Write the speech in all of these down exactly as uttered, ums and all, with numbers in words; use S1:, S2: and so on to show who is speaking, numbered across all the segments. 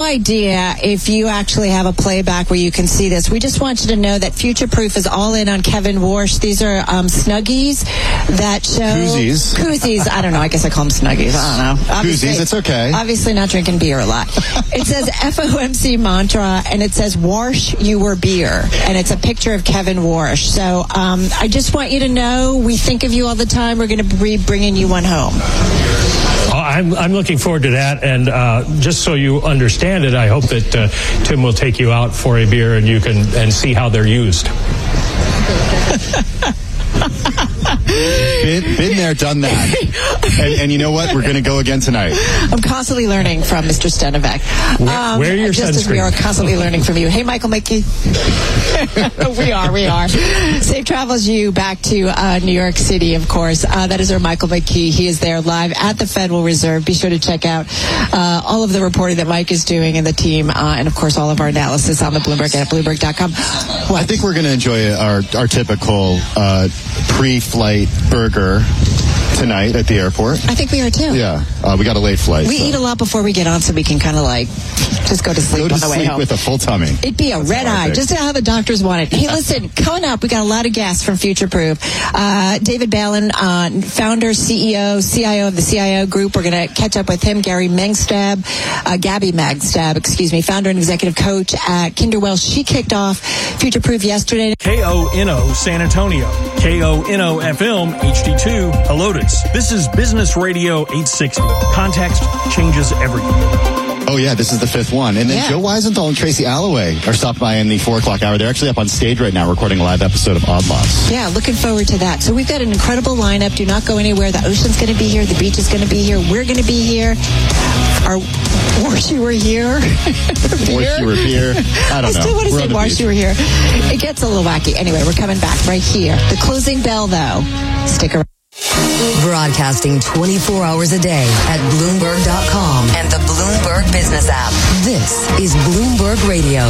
S1: idea if you actually have a playback where you can see this. We just want you to know that Future Proof is all in on Kevin Warsh. These are um, Snuggies that show...
S2: Koozies.
S1: Koozies. I don't know. I guess I call them Snuggies. I don't know. Obviously,
S2: Koozies, it's okay.
S1: Obviously not drinking beer a lot. It says F O M C mantra, and it says Warsh, you were beer. And it's a picture of Kevin Warsh. So um, I just want you to know we think of you all the time. We're going to be bringing you one home.
S3: I'm, I'm looking forward to that, and uh, just so you understand it, I hope that uh, Tim will take you out for a beer and you can and see how they're used.
S2: been, been there, done that. And, and you know what? We're going to go again tonight.
S1: I'm constantly learning from Mister Stenevec.
S3: Um, Wear your
S1: just
S3: sunscreen.
S1: As we are constantly learning from you. Hey, Michael Mickey. we are, we are. Safe travels you back to uh, New York City, of course. Uh, that is our Michael McKee. He is there live at the Federal Reserve. Be sure to check out uh, all of the reporting that Mike is doing and the team, uh, and of course all of our analysis on the Bloomberg at Bloomberg dot com. What?
S2: I think we're going to enjoy our, our typical uh, pre-flight burger tonight at the airport.
S1: I think we are too.
S2: Yeah, uh, we got a late flight.
S1: We
S2: so.
S1: eat a lot before we get on, so we can kind of like just go to sleep
S2: go to
S1: on the way
S2: sleep
S1: home
S2: with a full tummy.
S1: It'd be a
S2: That's
S1: red eye, just how the doctors want it. Hey, listen, coming up, we got a lot of guests from Future Proof. Uh, David Balin, uh, founder, C E O, C I O of the C I O Group. We're going to catch up with him. Gary Mengstab, uh, Gabby Mengstab, excuse me, founder and executive coach at Kinderwell. She kicked off Future Proof yesterday.
S4: K O N O San Antonio, K O N O F M H D two Helotes. This is Business Radio eight sixty. Context changes everything.
S2: Oh, yeah, this is the fifth one. And then
S1: yeah.
S2: Joe Weisenthal and Tracy Alloway are stopped by in the four o'clock hour. They're actually up on stage right now recording a live episode of Odd Lots.
S1: Yeah, looking forward to that. So we've got an incredible lineup. Do not go anywhere. The ocean's going to be here. The beach is going to be here. We're going to be here. Our Warsh, you were here.
S2: Warsh, you were here. I don't
S1: I
S2: know.
S1: still want to
S2: We're
S1: say
S2: on the
S1: Warsh,
S2: beach.
S1: you were here. It gets a little wacky. Anyway, we're coming back right here. The closing bell, though. Stick around.
S5: Broadcasting twenty-four hours a day at Bloomberg dot com and the Bloomberg Business app. This is Bloomberg Radio.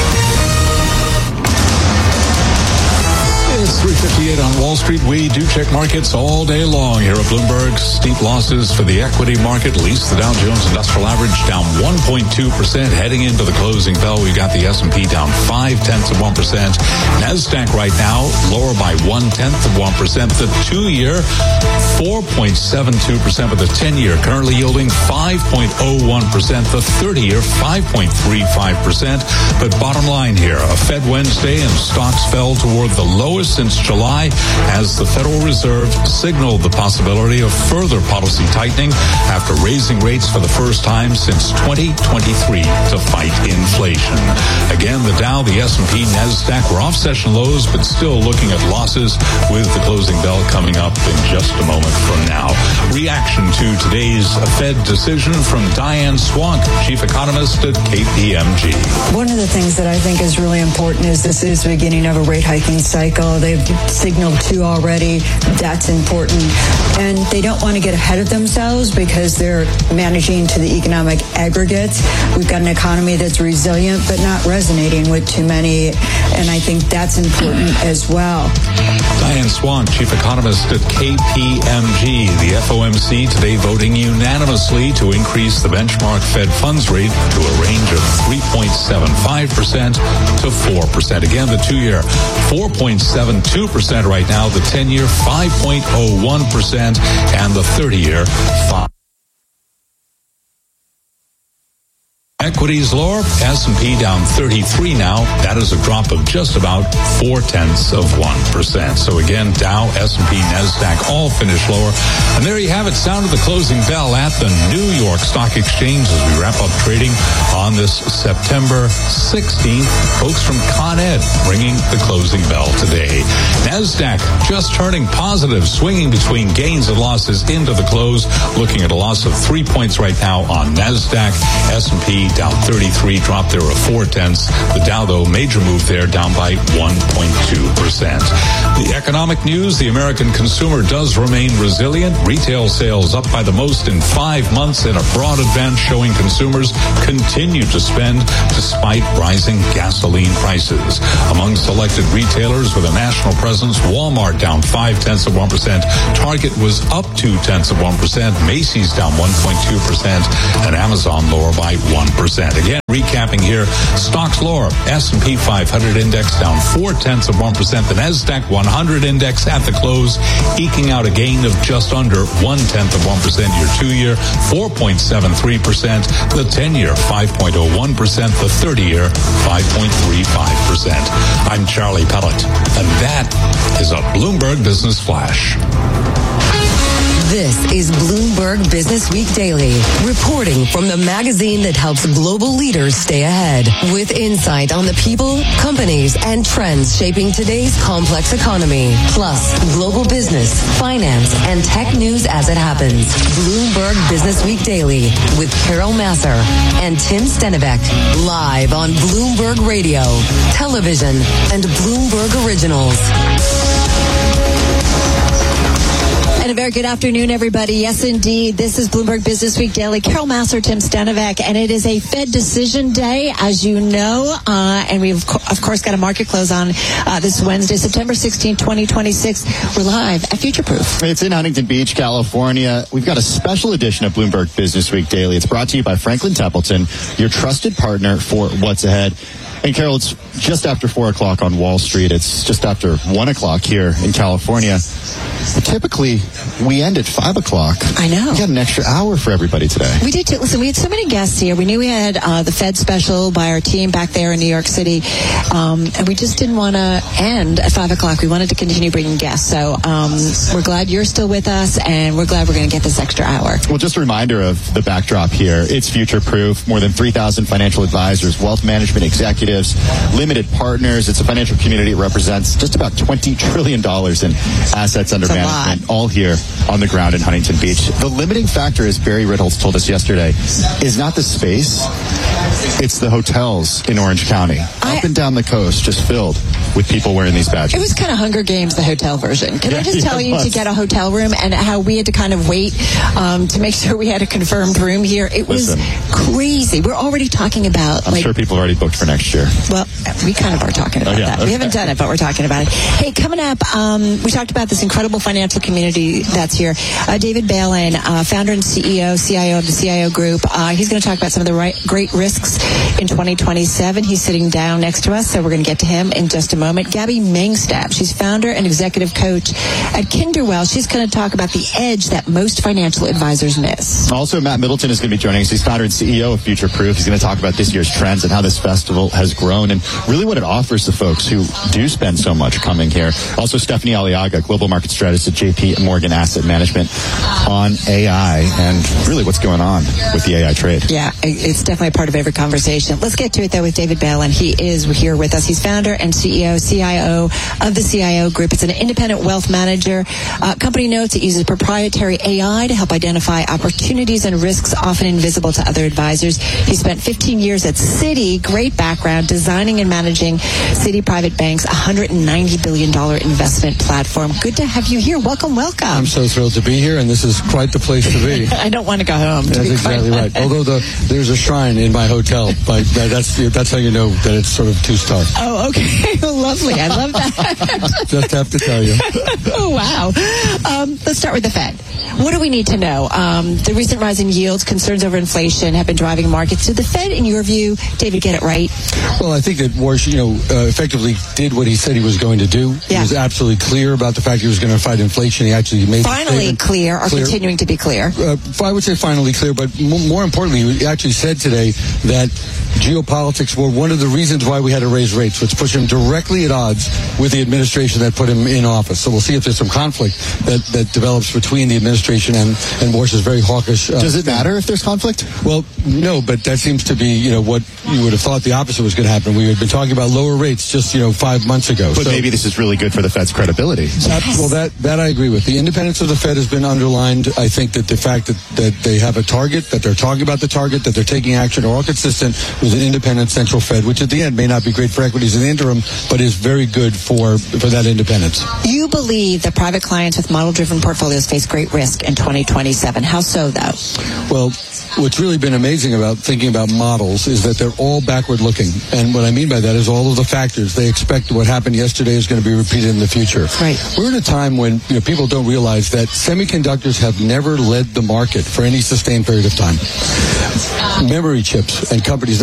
S6: It's three fifty-eight on Wall Street. We do check markets all day long here at Bloomberg. Steep losses for the equity market. At least the Dow Jones Industrial Average down one point two percent. Heading into the closing bell, we've got the S and P down five tenths of one percent. NASDAQ right now lower by one tenth of one percent. The two-year four point seven two percent, with the ten-year currently yielding five point oh one percent. The thirty-year five point three five percent. But bottom line here, a Fed Wednesday and stocks fell toward the lowest since July as the Federal Reserve signaled the possibility of further policy tightening after raising rates for the first time since twenty twenty-three to fight inflation. Again, the Dow, the S and P, NASDAQ were off session lows, but still looking at losses, with the closing bell coming up in just a moment from now. Reaction to today's Fed decision from Diane Swonk, chief economist at K P M G.
S7: One of the things that I think is really important is this is the beginning of a rate hiking cycle. They've signaled two already. That's important. And they don't want to get ahead of themselves because they're managing to the economic aggregates. We've got an economy that's resilient but not resonating with too many. And I think that's important as well.
S6: Diane Swonk, chief economist at K P M G. The F O M C today voting unanimously to increase the benchmark Fed funds rate to a range of three point seven five percent to four percent. Again, the two-year four point seven two percent right now, the ten-year five point oh one percent, and the thirty-year five. Equities lower, S and P down thirty-three now. That is a drop of just about four tenths of one percent. So again, Dow, S and P, NASDAQ all finished lower. And there you have it. Sound of the closing bell at the New York Stock Exchange as we wrap up trading on this September sixteenth. Folks from Con Ed ringing the closing bell today. NASDAQ just turning positive, swinging between gains and losses into the close. Looking at a loss of three points right now on NASDAQ. S and P down thirty-three, drop there of four tenths. The Dow, though, major move there, down by one point two percent. The economic news, the American consumer does remain resilient. Retail sales up by the most in five months in a broad advance, showing consumers continue to spend despite rising gasoline prices. Among selected retailers with a national presence, Walmart down five tenths of one percent. Target was up two tenths of one percent. Macy's down one point two percent. And Amazon lower by one percent. Again, Recapping here, stocks lower. S and P five hundred index down four tenths of one percent. The Nasdaq one hundred index at the close eking out a gain of just under one tenth of one percent. Your two-year four point seven three percent. The ten-year five point oh one percent. The thirty-year five point three five percent. I'm Charlie Pellet, and that is a Bloomberg Business Flash.
S5: This is Bloomberg Business Week Daily, reporting from the magazine that helps global leaders stay ahead, with insight on the people, companies, and trends shaping today's complex economy, plus global business, finance, and tech news as it happens. Bloomberg Business Week Daily with Carol Massar and Tim Stenivek, live on Bloomberg Radio, television, and Bloomberg Originals.
S1: And a very good afternoon, everybody. Yes, indeed. This is Bloomberg Business Week Daily. Carol Massar, Tim Stenivek, and it is a Fed decision day, as you know. Uh, and we've, of course, got a market close on uh, this Wednesday, September sixteenth, twenty twenty-six. We're live at Future Proof.
S2: It's in Huntington Beach, California. We've got a special edition of Bloomberg Business Week Daily. It's brought to you by Franklin Templeton, your trusted partner for what's ahead. And Carol, it's just after four o'clock on Wall Street. It's just after one o'clock here in California. But typically, we end at five o'clock.
S1: I know.
S2: We got an extra hour for everybody today.
S1: We did too. Listen, we had so many guests here. We knew we had uh, the Fed special by our team back there in New York City. Um, and we just didn't want to end at five o'clock. We wanted to continue bringing guests. So um, we're glad you're still with us, and we're glad we're going to get this extra hour.
S2: Well, just a reminder of the backdrop here. It's future-proof. More than three thousand financial advisors, wealth management executives, limited partners. It's a financial community. It represents just about twenty trillion dollars in assets under management, all here on the ground in Huntington Beach. The limiting factor, as Barry Ritholtz told us yesterday, is not the space. It's the hotels in Orange County, I, up and down the coast, just filled with people wearing these badges.
S1: It was kind of Hunger Games, the hotel version. Can yeah, I just tell yeah, you to get a hotel room and how we had to kind of wait um, to make sure we had a confirmed room here? It was Listen, crazy. We're already talking about...
S2: I'm
S1: like,
S2: sure people have already booked for next year.
S1: Well, we kind of are talking about oh, yeah, that. Okay. We haven't done it, but we're talking about it. Hey, coming up, um, we talked about this incredible financial community that's here. Uh, David Balan, uh, founder and C E O, C I O of the C I O Group. Uh, he's going to talk about some of the right, great risks in twenty twenty-seven. He's sitting down next to us, so we're going to get to him in just a moment. Gabby Mangstad, she's founder and executive coach at Kinderwell. She's going to talk about the edge that most financial advisors miss.
S2: Also, Matt Middleton is going to be joining us. He's founder and C E O of Future Proof. He's going to talk about this year's trends and how this festival has grown and really what it offers to folks who do spend so much coming here. Also, Stephanie Aliaga, global market strategist at J P Morgan Asset Management, on A I and really what's going on with the A I trade.
S1: Yeah, it's definitely a part of every conversation. Let's get to it, though, with David Balan. He is here with us. He's founder and C E O, C I O of the C I O Group. It's an independent wealth manager. Uh, company notes it uses proprietary A I to help identify opportunities and risks often invisible to other advisors. He spent fifteen years at Citi, great background, designing and managing Citi Private Bank's one hundred ninety billion dollars investment platform. Good to have you here. Welcome, welcome.
S8: I'm so thrilled to be here, and this is quite the place to be.
S1: I don't want to go home.
S8: That's exactly right. Although the, there's a shrine in my hotel, but that's that's how you know that it's sort of two-star.
S1: Oh, okay. Lovely. I love that.
S8: Just have to tell you.
S1: Oh, wow. Um, let's start with the Fed. What do we need to know? Um, the recent rise in yields, concerns over inflation have been driving markets. Did the Fed, in your view, David, get it right?
S8: Well, I think that Warsh, you know, uh, effectively did what he said he was going to do. Yeah. He was absolutely clear about the fact he was going to fight inflation. He actually made
S1: finally clear, or clear. continuing to be clear.
S8: Uh, I would say finally clear, but m- more importantly, he actually said today that geopolitics were one of the reasons why we had to raise rates, which pushed him directly at odds with the administration that put him in office. So we'll see if there's some conflict that, that develops between the administration and, and Warsh's very hawkish... Uh,
S2: Does it matter if there's conflict?
S8: Well, no, but that seems to be, you know, what you would have thought the opposite was going to happen. We had been talking about lower rates just, you know, five months ago.
S2: But so, maybe this is really good for the Fed's credibility.
S8: That, well, that, that I agree with. The independence of the Fed has been underlined. I think that the fact that, that they have a target, that they're talking about the target, that they're taking action, are all consistent with an independent central Fed, which at the end may not be great for equities in the interim, but is very good for, for that independence.
S1: You believe that private clients with model-driven portfolios face great risk in twenty twenty-seven. How so, though?
S8: Well, what's really been amazing about thinking about models is that they're all backward-looking. And what I mean by that is all of the factors. They expect what happened yesterday is going to be repeated in the future.
S1: Right.
S8: We're in a time when, you know, people don't realize that semiconductors have never led the market for any sustained period of time. Memory chips and companies that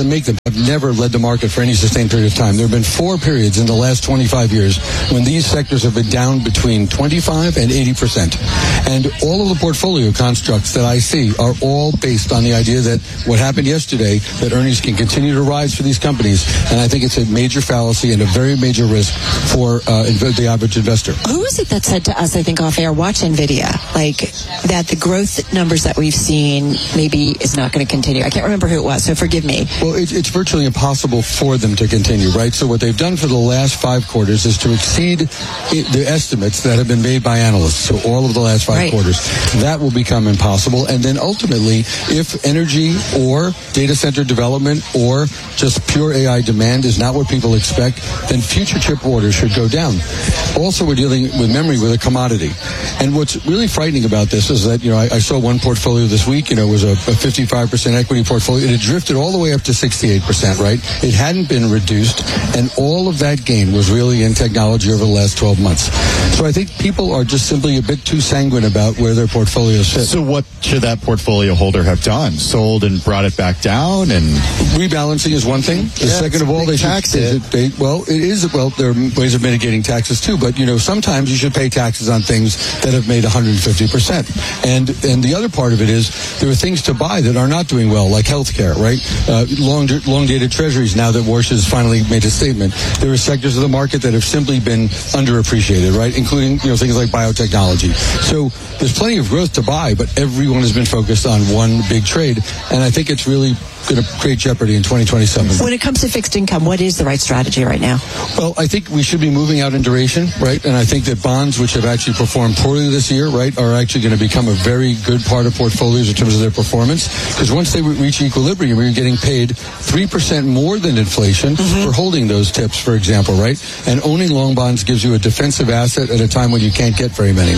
S8: make them have never led the market for any sustained period of time. There have been four periods in the last twenty-five years when these sectors have been down between twenty-five and eighty percent. And all of the portfolio constructs that I see are all based on the idea that what happened yesterday, that earnings can continue to rise for these companies. And I think it's a major fallacy and a very major risk for uh, the average investor.
S1: Who is it that said to us, I think off air, watch NVIDIA, like that the growth numbers that we've seen maybe is not going to continue? I can't remember who it was, so forgive me.
S8: Well, it, it's virtually impossible for them to continue, right? So what they've done for the last five quarters is to exceed it, the estimates that have been made by analysts. So all of the last five right. quarters, that will become impossible. And then ultimately, if energy or data center development or just pure A I demand is not what people expect, then future chip orders should go down. Also, we're dealing with memory with a commodity. And what's really frightening about this is that, you know, I, I saw one portfolio this week, you know, it was a, a fifty-five percent equity portfolio. It had drifted all the way up to sixty-eight percent, right? It hadn't been reduced. And all of that gain was really in technology over the last twelve months. So I think people are just simply a bit too sanguine about where their portfolios sit.
S2: So what should that portfolio holder have done? Sold and brought it back down? And
S8: rebalancing is one thing. The
S2: yeah,
S8: second of all, they
S2: tax
S8: should,
S2: it.
S8: They, well, it is, well, there are ways of mitigating taxes too, but, you know, sometimes you should pay taxes on things that have made one hundred fifty percent. And and the other part of it is there are things to buy that are not doing well, like healthcare, right? Uh, long, long-dated treasuries, now that Warsh has finally made a statement. There are sectors of the market that have simply been underappreciated, right? Including, you know, things like biotechnology. So there's plenty of growth to buy, but everyone has been focused on one big trade. And I think it's really going to create jeopardy in twenty twenty-seven.
S1: When it comes to fixed income, what is the right strategy right now?
S8: Well, I think we should be moving out in duration, right? And I think that bonds, which have actually performed poorly this year, right, are actually going to become a very good part of portfolios in terms of their performance. Because once they reach equilibrium, you're getting paid three percent more than inflation mm-hmm. for holding those tips, for example, right? And owning long bonds gives you a defensive asset at a time when you can't get very many.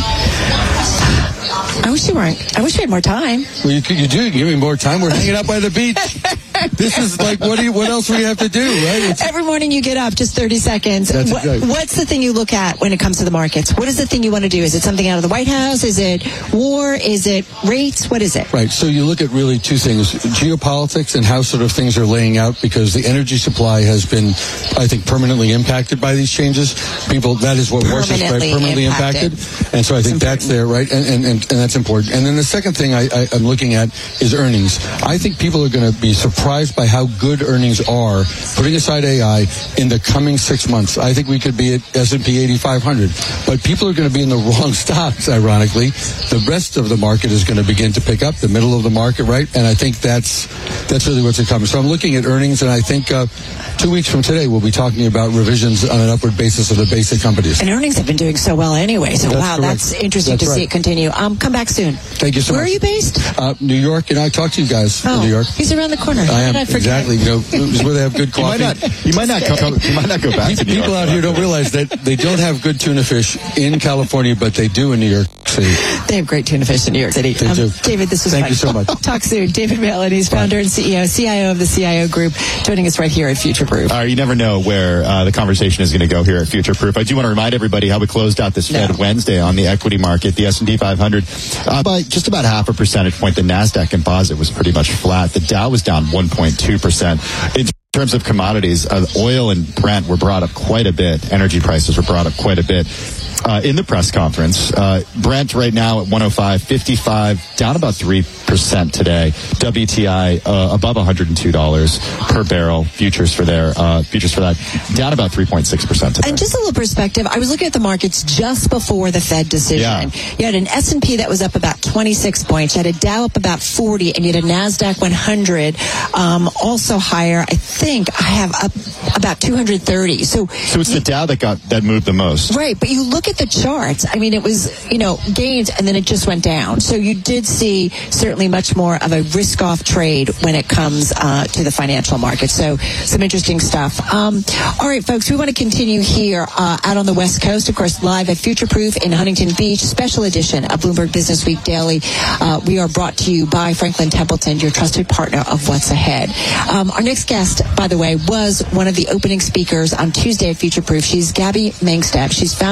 S1: I wish you weren't. I wish we had more time.
S8: Well, you, you do. Give me more time. We're hanging out by the beach. This is like, what do you, what else do we have to do, right? It's,
S1: Every morning you get up, just thirty seconds.
S8: That's
S1: what,
S8: exactly.
S1: What's the thing you look at when it comes to the markets? What is the thing you want to do? Is it something out of the White House? Is it war? Is it rates? What is it?
S8: Right. So you look at really two things, geopolitics and how sort of things are laying out, because the energy supply has been, I think, permanently impacted by these changes. People, that is what Warsh is, right? Permanently impacted. impacted. And so I think that's there, right? And, and, and, and that's important. And then the second thing I, I, I'm looking at is earnings. I think people are going to be surprised by how good earnings are, putting aside A I, in the coming six months. I think we could be at S and P eighty-five hundred. But people are going to be in the wrong stocks, ironically. The rest of the market is going to begin to pick up, the middle of the market, right? And I think that's that's really what's coming. So I'm looking at earnings, and I think uh, two weeks from today we'll be talking about revisions on an upward basis of the basic companies.
S1: And earnings have been doing so well anyway. So,
S8: that's
S1: wow,
S8: correct.
S1: that's interesting
S8: that's
S1: to
S8: right.
S1: see it continue. Um, come back soon.
S8: Thank you so
S1: Where
S8: much.
S1: Where are you based?
S8: Uh, New York, and I talked to you guys
S1: oh,
S8: in New York.
S1: He's around the corner.
S8: I am,
S1: I
S8: exactly. You know, it's where they have good coffee.
S2: You might not, you might not, come, you might not go back to New
S8: People
S2: York.
S8: out here don't realize that they don't have good tuna fish in California, but they do in New York City.
S1: They have great tuna fish in New York City.
S8: They
S1: um,
S8: do.
S1: David, this was
S8: Thank
S1: fun.
S8: you so much.
S1: Talk soon. David Malan, he's founder and C E O, C I O of the C I O Group, joining us right here at Future Proof.
S2: Uh, you never know where uh, the conversation is going to go here at Future Proof. I do want to remind everybody how we closed out this Fed
S1: no.
S2: Wednesday on the equity market. The S and P five hundred uh, by just about half a percentage point. The NASDAQ Composite was pretty much flat. The Dow was down one point two percent. In terms of commodities, uh, oil and Brent were brought up quite a bit. Energy prices were brought up quite a bit. Uh, in the press conference, uh, Brent right now at one oh five fifty-five, down about three percent today. W T I uh, above one hundred two dollars per barrel. Futures for there, uh, futures for that down about three point six percent today.
S1: And just a little perspective, I was looking at the markets just before the Fed decision.
S2: Yeah.
S1: You had an S and P that was up about twenty-six points. You had a Dow up about forty, and you had a NASDAQ one hundred um, also higher. I think I have up about two hundred thirty. So,
S2: so it's the Dow that got that moved the most.
S1: Right, but you look at the charts, I mean, it was, you know, gains and then it just went down. So you did see certainly much more of a risk-off trade when it comes uh, to the financial market. So some interesting stuff. Um, all right, folks, we want to continue here uh, out on the West Coast, of course, live at Future Proof in Huntington Beach, special edition of Bloomberg Business Week Daily. Uh, we are brought to you by Franklin Templeton, your trusted partner of What's Ahead. Um, our next guest, by the way, was one of the opening speakers on Tuesday at Future Proof. She's Gabby Mengstad. She's founder, C E O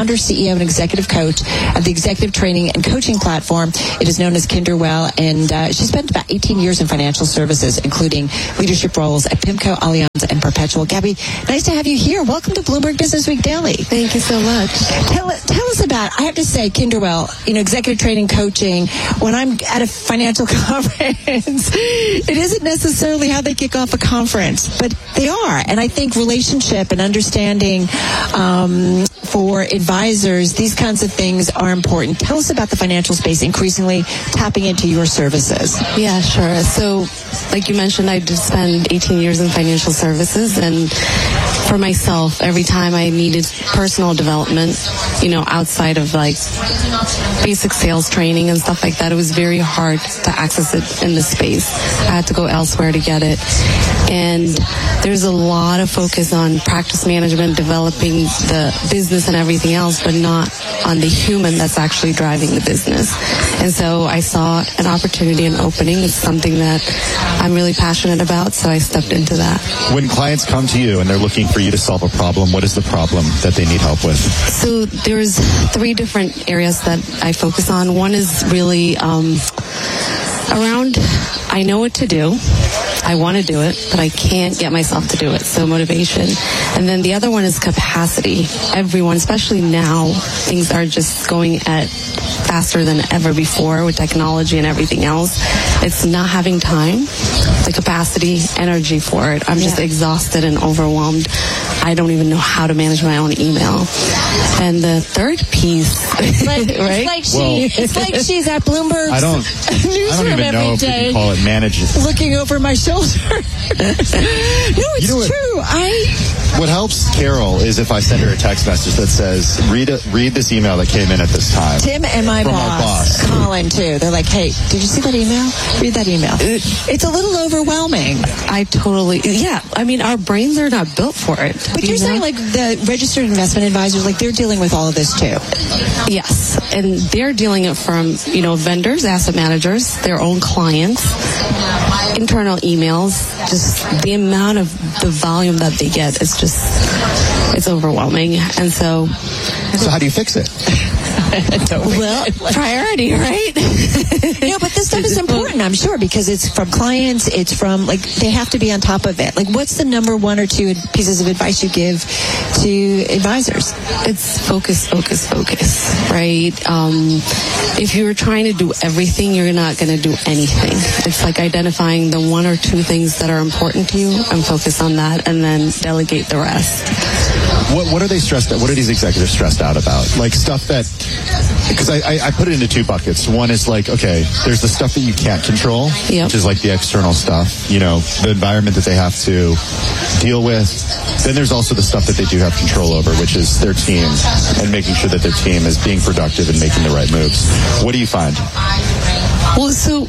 S1: E O and executive coach of the executive training and coaching platform. It is known as Kinderwell, and uh, she spent about eighteen years in financial services, including leadership roles at PIMCO, Allianz, and Perpetual. Gabby, nice to have you here. Welcome to Bloomberg Business Week Daily.
S9: Thank you so much.
S1: Tell, tell us about, I have to say, Kinderwell, you know, executive training coaching. When I'm at a financial conference, it isn't necessarily how they kick off a conference, but they are. And I think relationship and understanding um, for advisors, these kinds of things are important. Tell us about the financial space increasingly tapping into your services.
S9: Yeah, sure. So, like you mentioned, I did spend eighteen years in financial services, and for myself, every time I needed personal development, you know, outside of like basic sales training and stuff like that, it was very hard to access it in this space. I had to go elsewhere to get it. And there's a lot of focus on practice management, developing the business and everything else, but not on the human that's actually driving the business. And so I saw an opportunity, an opening. It's something that I'm really passionate about, so I stepped into that.
S2: When clients come to you and they're looking for you to solve a problem, what is the problem that they need help with?
S9: So there's three different areas that I focus on. One is really um, around, I know what to do. I want to do it, but I can't get myself to do it. So motivation. And then the other one is capacity. Everyone, especially now, things are just going at faster than ever before with technology and everything else. It's not having time, the capacity, energy for it. I'm yeah. just exhausted and overwhelmed. I don't even know how to manage my own email. And the third piece,
S1: it's like,
S9: right?
S1: It's like, she, well, it's like she's at Bloomberg's
S2: I don't,
S1: newsroom
S2: I don't even
S1: every
S2: know if
S1: day,
S2: we can call it manage it.
S1: Looking over my shoulder. No, it's
S2: you know
S1: true. I.
S2: What helps Carol is if I send her a text message that says, read a, read this email that came in at this time.
S1: Tim and my
S2: from
S1: boss,
S2: our boss,
S1: Colin, too. They're like, hey, did you see that email? Read that email. It's a little overwhelming.
S9: I totally, yeah. I mean, our brains are not built for it.
S1: But you're you saying, know? like, the registered investment advisors, like, they're dealing with all of this, too.
S9: Yes. And they're dealing it from, you know, vendors, asset managers, their own clients, internal emails, just the amount of the volume that they get is just, it's overwhelming. And so...
S2: So how do you fix it?
S9: Well, priority, right?
S1: No, but this stuff is important, I'm sure, because it's from clients, it's from, like, they have to be on top of it. Like, what's the number one or two pieces of advice you give to advisors?
S9: It's focus, focus, focus, right? Um, if you're trying to do everything, you're not going to do anything. It's like identifying the one or two things that are important to you and focus on that, and then delegate the rest.
S2: What what are they stressed out? What are these executives stressed out about? Like stuff that, because I, I, I put it into two buckets. One is like, okay, there's the stuff that you can't control,
S9: yep.
S2: which is like the external stuff, you know, the environment that they have to deal with. Then there's also the stuff that they do have control over, which is their team and making sure that their team is being productive and making the right moves. What do you find?
S9: Well, so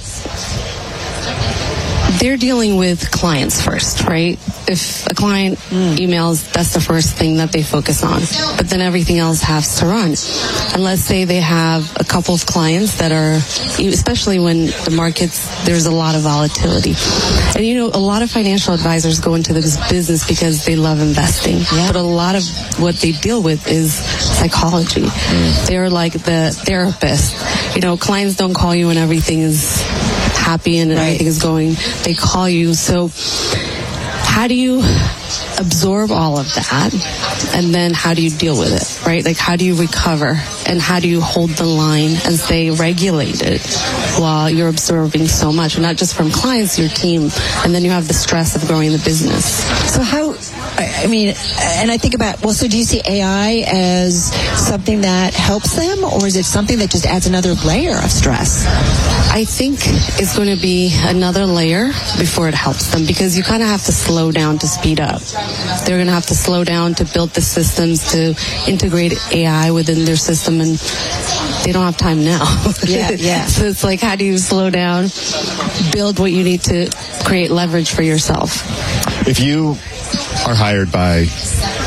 S9: they're dealing with clients first, right? If a client mm. emails, that's the first thing that they focus on. But then everything else has to run. And let's say they have a couple of clients that are, especially when the markets, there's a lot of volatility. And you know, a lot of financial advisors go into this business because they love investing. Yeah. But a lot of what they deal with is psychology. Mm. They're like the therapist. You know, clients don't call you when everything is happy and right. everything is going. They call you. So how do you absorb all of that, and then how do you deal with it, right? Like, how do you recover, and how do you hold the line and stay regulated while you're absorbing so much, and not just from clients, your team, and then you have the stress of growing the business.
S1: So how, I mean, and I think about, well, so do you see A I as something that helps them, or is it something that just adds another layer of stress?
S9: I think it's going to be another layer before it helps them, because you kind of have to slow down to speed up. They're going to have to slow down to build the systems to integrate A I within their system, and they don't have time now.
S1: Yeah, yeah.
S9: So it's like, how do you slow down, build what you need to create leverage for yourself?
S2: If you are hired by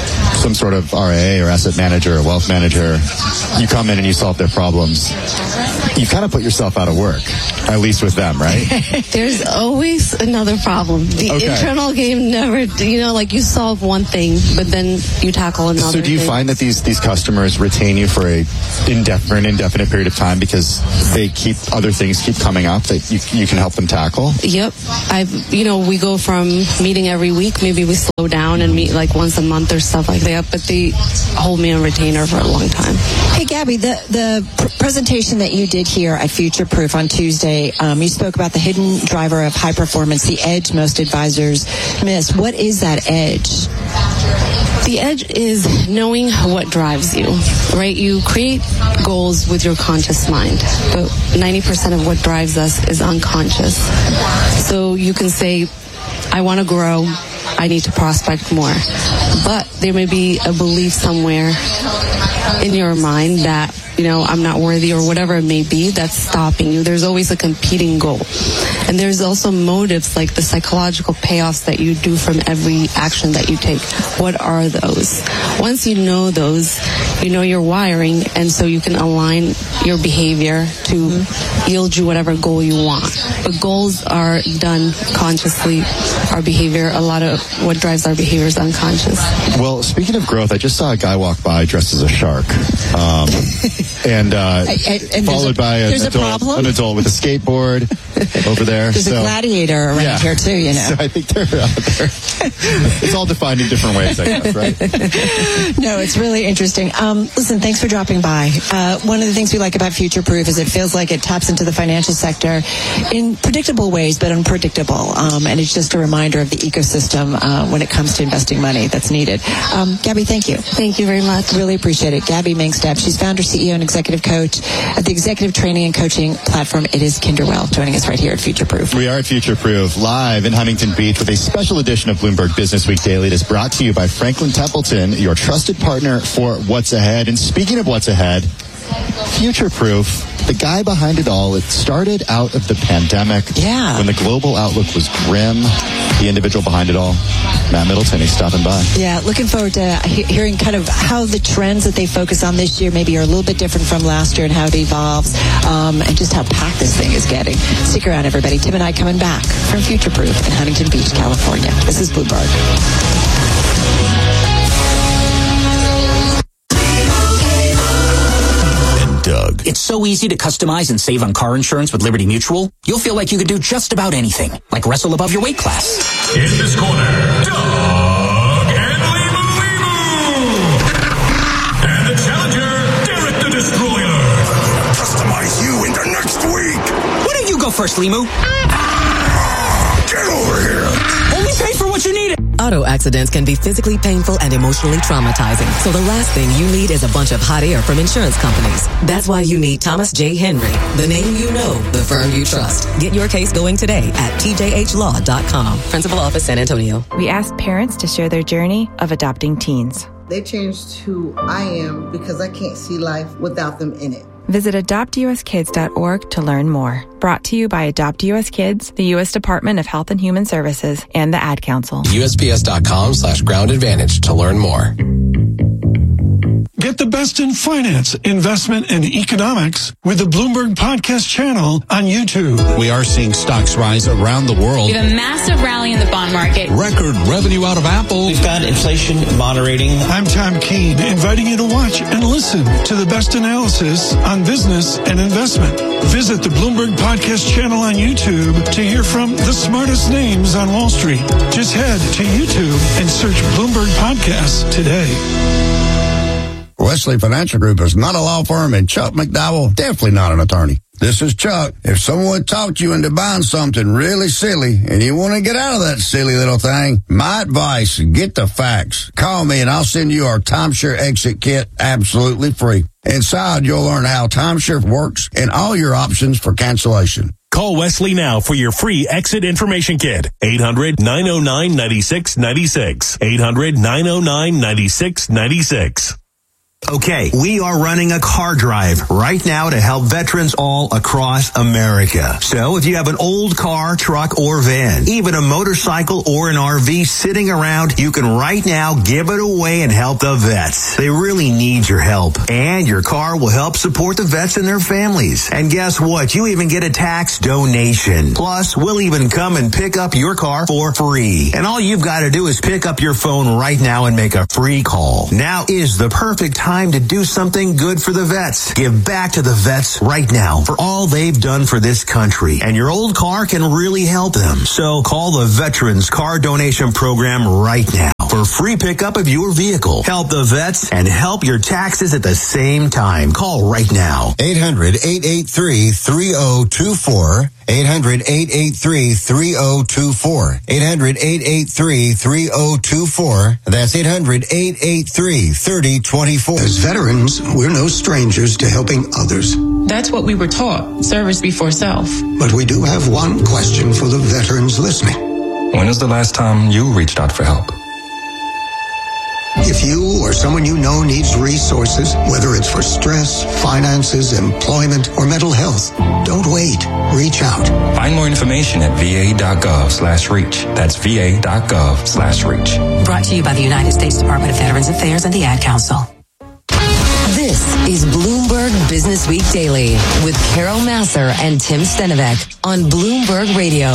S2: some sort of R A or asset manager or wealth manager, you come in and you solve their problems, you kind of put yourself out of work, at least with them, right?
S9: There's always another problem. The
S2: Okay.
S9: internal game never, you know, like you solve one thing, but then you tackle another
S2: So do you
S9: thing.
S2: find that these, these customers retain you for a indef- for an indefinite period of time because they keep, other things keep coming up that you, you can help them tackle?
S9: Yep. I've, you know, we go from meeting every week, maybe we slow down and meet like once a month or stuff like that, but they hold me on retainer for a long time.
S1: Hey, Gabby, the, the pr- presentation that you did here at Future Proof on Tuesday, um, you spoke about the hidden driver of high performance, the edge most advisors miss. What is that edge?
S9: The edge is knowing what drives you, right? You create goals with your conscious mind, but ninety percent of what drives us is unconscious. So you can say, I want to grow, I need to prospect more. But there may be a belief somewhere in your mind that, you know, I'm not worthy or whatever it may be that's stopping you. There's always a competing goal. And there's also motives like the psychological payoffs that you do from every action that you take. What are those? Once you know those, you know your wiring, and so you can align your behavior to mm-hmm. yield you whatever goal you want. But goals are done consciously. Our behavior, a lot of what drives our behavior is unconscious.
S2: Well, speaking of growth, I just saw a guy walk by dressed as a shark. Um, and, uh,
S1: and, and
S2: followed
S1: a,
S2: by an
S1: a
S2: adult, an adult with a skateboard over there.
S1: There's
S2: so,
S1: a gladiator around
S2: yeah.
S1: here too, you know.
S2: So I think they're out there. It's all defined in different ways, I guess, right?
S1: No, it's really interesting. Um, listen, thanks for dropping by. Uh, one of the things we like about Future Proof is it feels like it taps into the financial sector in predictable ways, but unpredictable. Um, and it's just a reminder of the ecosystem uh, when it comes to investing money that's needed. Um, Gabby, thank you.
S9: Thank you very much.
S1: Really appreciate it. Gabby Mangstep, she's founder, C E O, and executive coach at the executive training and coaching platform It Is Kinderwell, joining us right here at Future Proof.
S2: We are at Future Proof, live in Huntington Beach with a special edition of Bloomberg Business Week Daily that is brought to you by Franklin Templeton, your trusted partner for what's ahead. And speaking of what's ahead, Future Proof, the guy behind it all, it started out of the pandemic.
S1: Yeah.
S2: When the global outlook was grim. The individual behind it all, Matt Middleton, he's stopping by.
S1: Yeah, looking forward to he- hearing kind of how the trends that they focus on this year maybe are a little bit different from last year and how it evolves, um, and just how packed this thing is getting. Stick around, everybody. Tim and I coming back from Future Proof in Huntington Beach, California. This is Bloomberg.
S10: Doug. It's so easy to customize and save on car insurance with Liberty Mutual. You'll feel like you could do just about anything, like wrestle above your weight class.
S11: In this corner, Doug and Limu Limu. And the challenger, Derek the Destroyer.
S12: Customize you into next week.
S10: Why don't you go first, Limu?
S12: Get over here.
S10: Only pay for what you need.
S5: Auto accidents can be physically painful and emotionally traumatizing. So the last thing you need is a bunch of hot air from insurance companies. That's why you need Thomas J. Henry, the name you know, the firm you trust. Get your case going today at T J H law dot com. Principal Office, San Antonio.
S13: We asked parents to share their journey of adopting teens.
S14: They changed who I am because I can't see life without them in it.
S13: Visit adopt u s kids dot org to learn more. Brought to you by Adopt U S Kids, the U S Department of Health and Human Services, and the Ad Council.
S15: U S P S dot com slash ground advantage to learn more.
S16: Get the best in finance, investment, and economics with the Bloomberg Podcast channel on YouTube.
S17: We are seeing stocks rise around the world.
S18: We have a massive rally in the bond market.
S17: Record revenue out of Apple.
S19: We've got inflation moderating.
S16: I'm Tom Keene, inviting you to watch and listen to the best analysis on business and investment. Visit the Bloomberg Podcast channel on YouTube to hear from the smartest names on Wall Street. Just head to YouTube and search Bloomberg Podcasts today.
S20: Wesley Financial Group is not a law firm, and Chuck McDowell, definitely not an attorney. This is Chuck. If someone talked you into buying something really silly and you want to get out of that silly little thing, my advice, get the facts. Call me and I'll send you our timeshare exit kit absolutely free. Inside, you'll learn how timeshare works and all your options for cancellation.
S21: Call Wesley now for your free exit information kit. eight hundred nine oh nine nine six nine six. eight hundred nine oh nine nine six nine six.
S3: Okay, we are running a car drive right now to help veterans all across America. So if you have an old car, truck, or van, even a motorcycle or an R V sitting around, you can right now give it away and help the vets. They really need your help. And your car will help support the vets and their families. And guess what? You even get a tax donation. Plus, we'll even come and pick up your car for free. And all you've got to do is pick up your phone right now and make a free call. Now is the perfect time to do something good for the vets. Give back to the vets right now for all they've done for this country. And your old car can really help them. So call the Veterans Car Donation Program right now for free pickup of your vehicle. Help the vets and help your taxes at the same time. Call right now.
S22: eight hundred, eight eight three, three oh two four. eight hundred, eight eight three, three oh two four. eight hundred, eight eight three, three oh two four. That's eight hundred, eight eight three, three oh two four.
S23: As veterans, we're no strangers to helping others.
S18: That's what we were taught, service before self.
S23: But we do have one question for the veterans listening.
S24: When was the last time you reached out for help?
S23: If you or someone you know needs resources, whether it's for stress, finances, employment, or mental health, don't wait. Reach out.
S24: Find more information at va.gov slash reach. That's va.gov slash reach.
S5: Brought to you by the United States Department of Veterans Affairs and the Ad Council. This is Bloomberg Business Week Daily with Carol Masser and Tim Stenivek on Bloomberg Radio.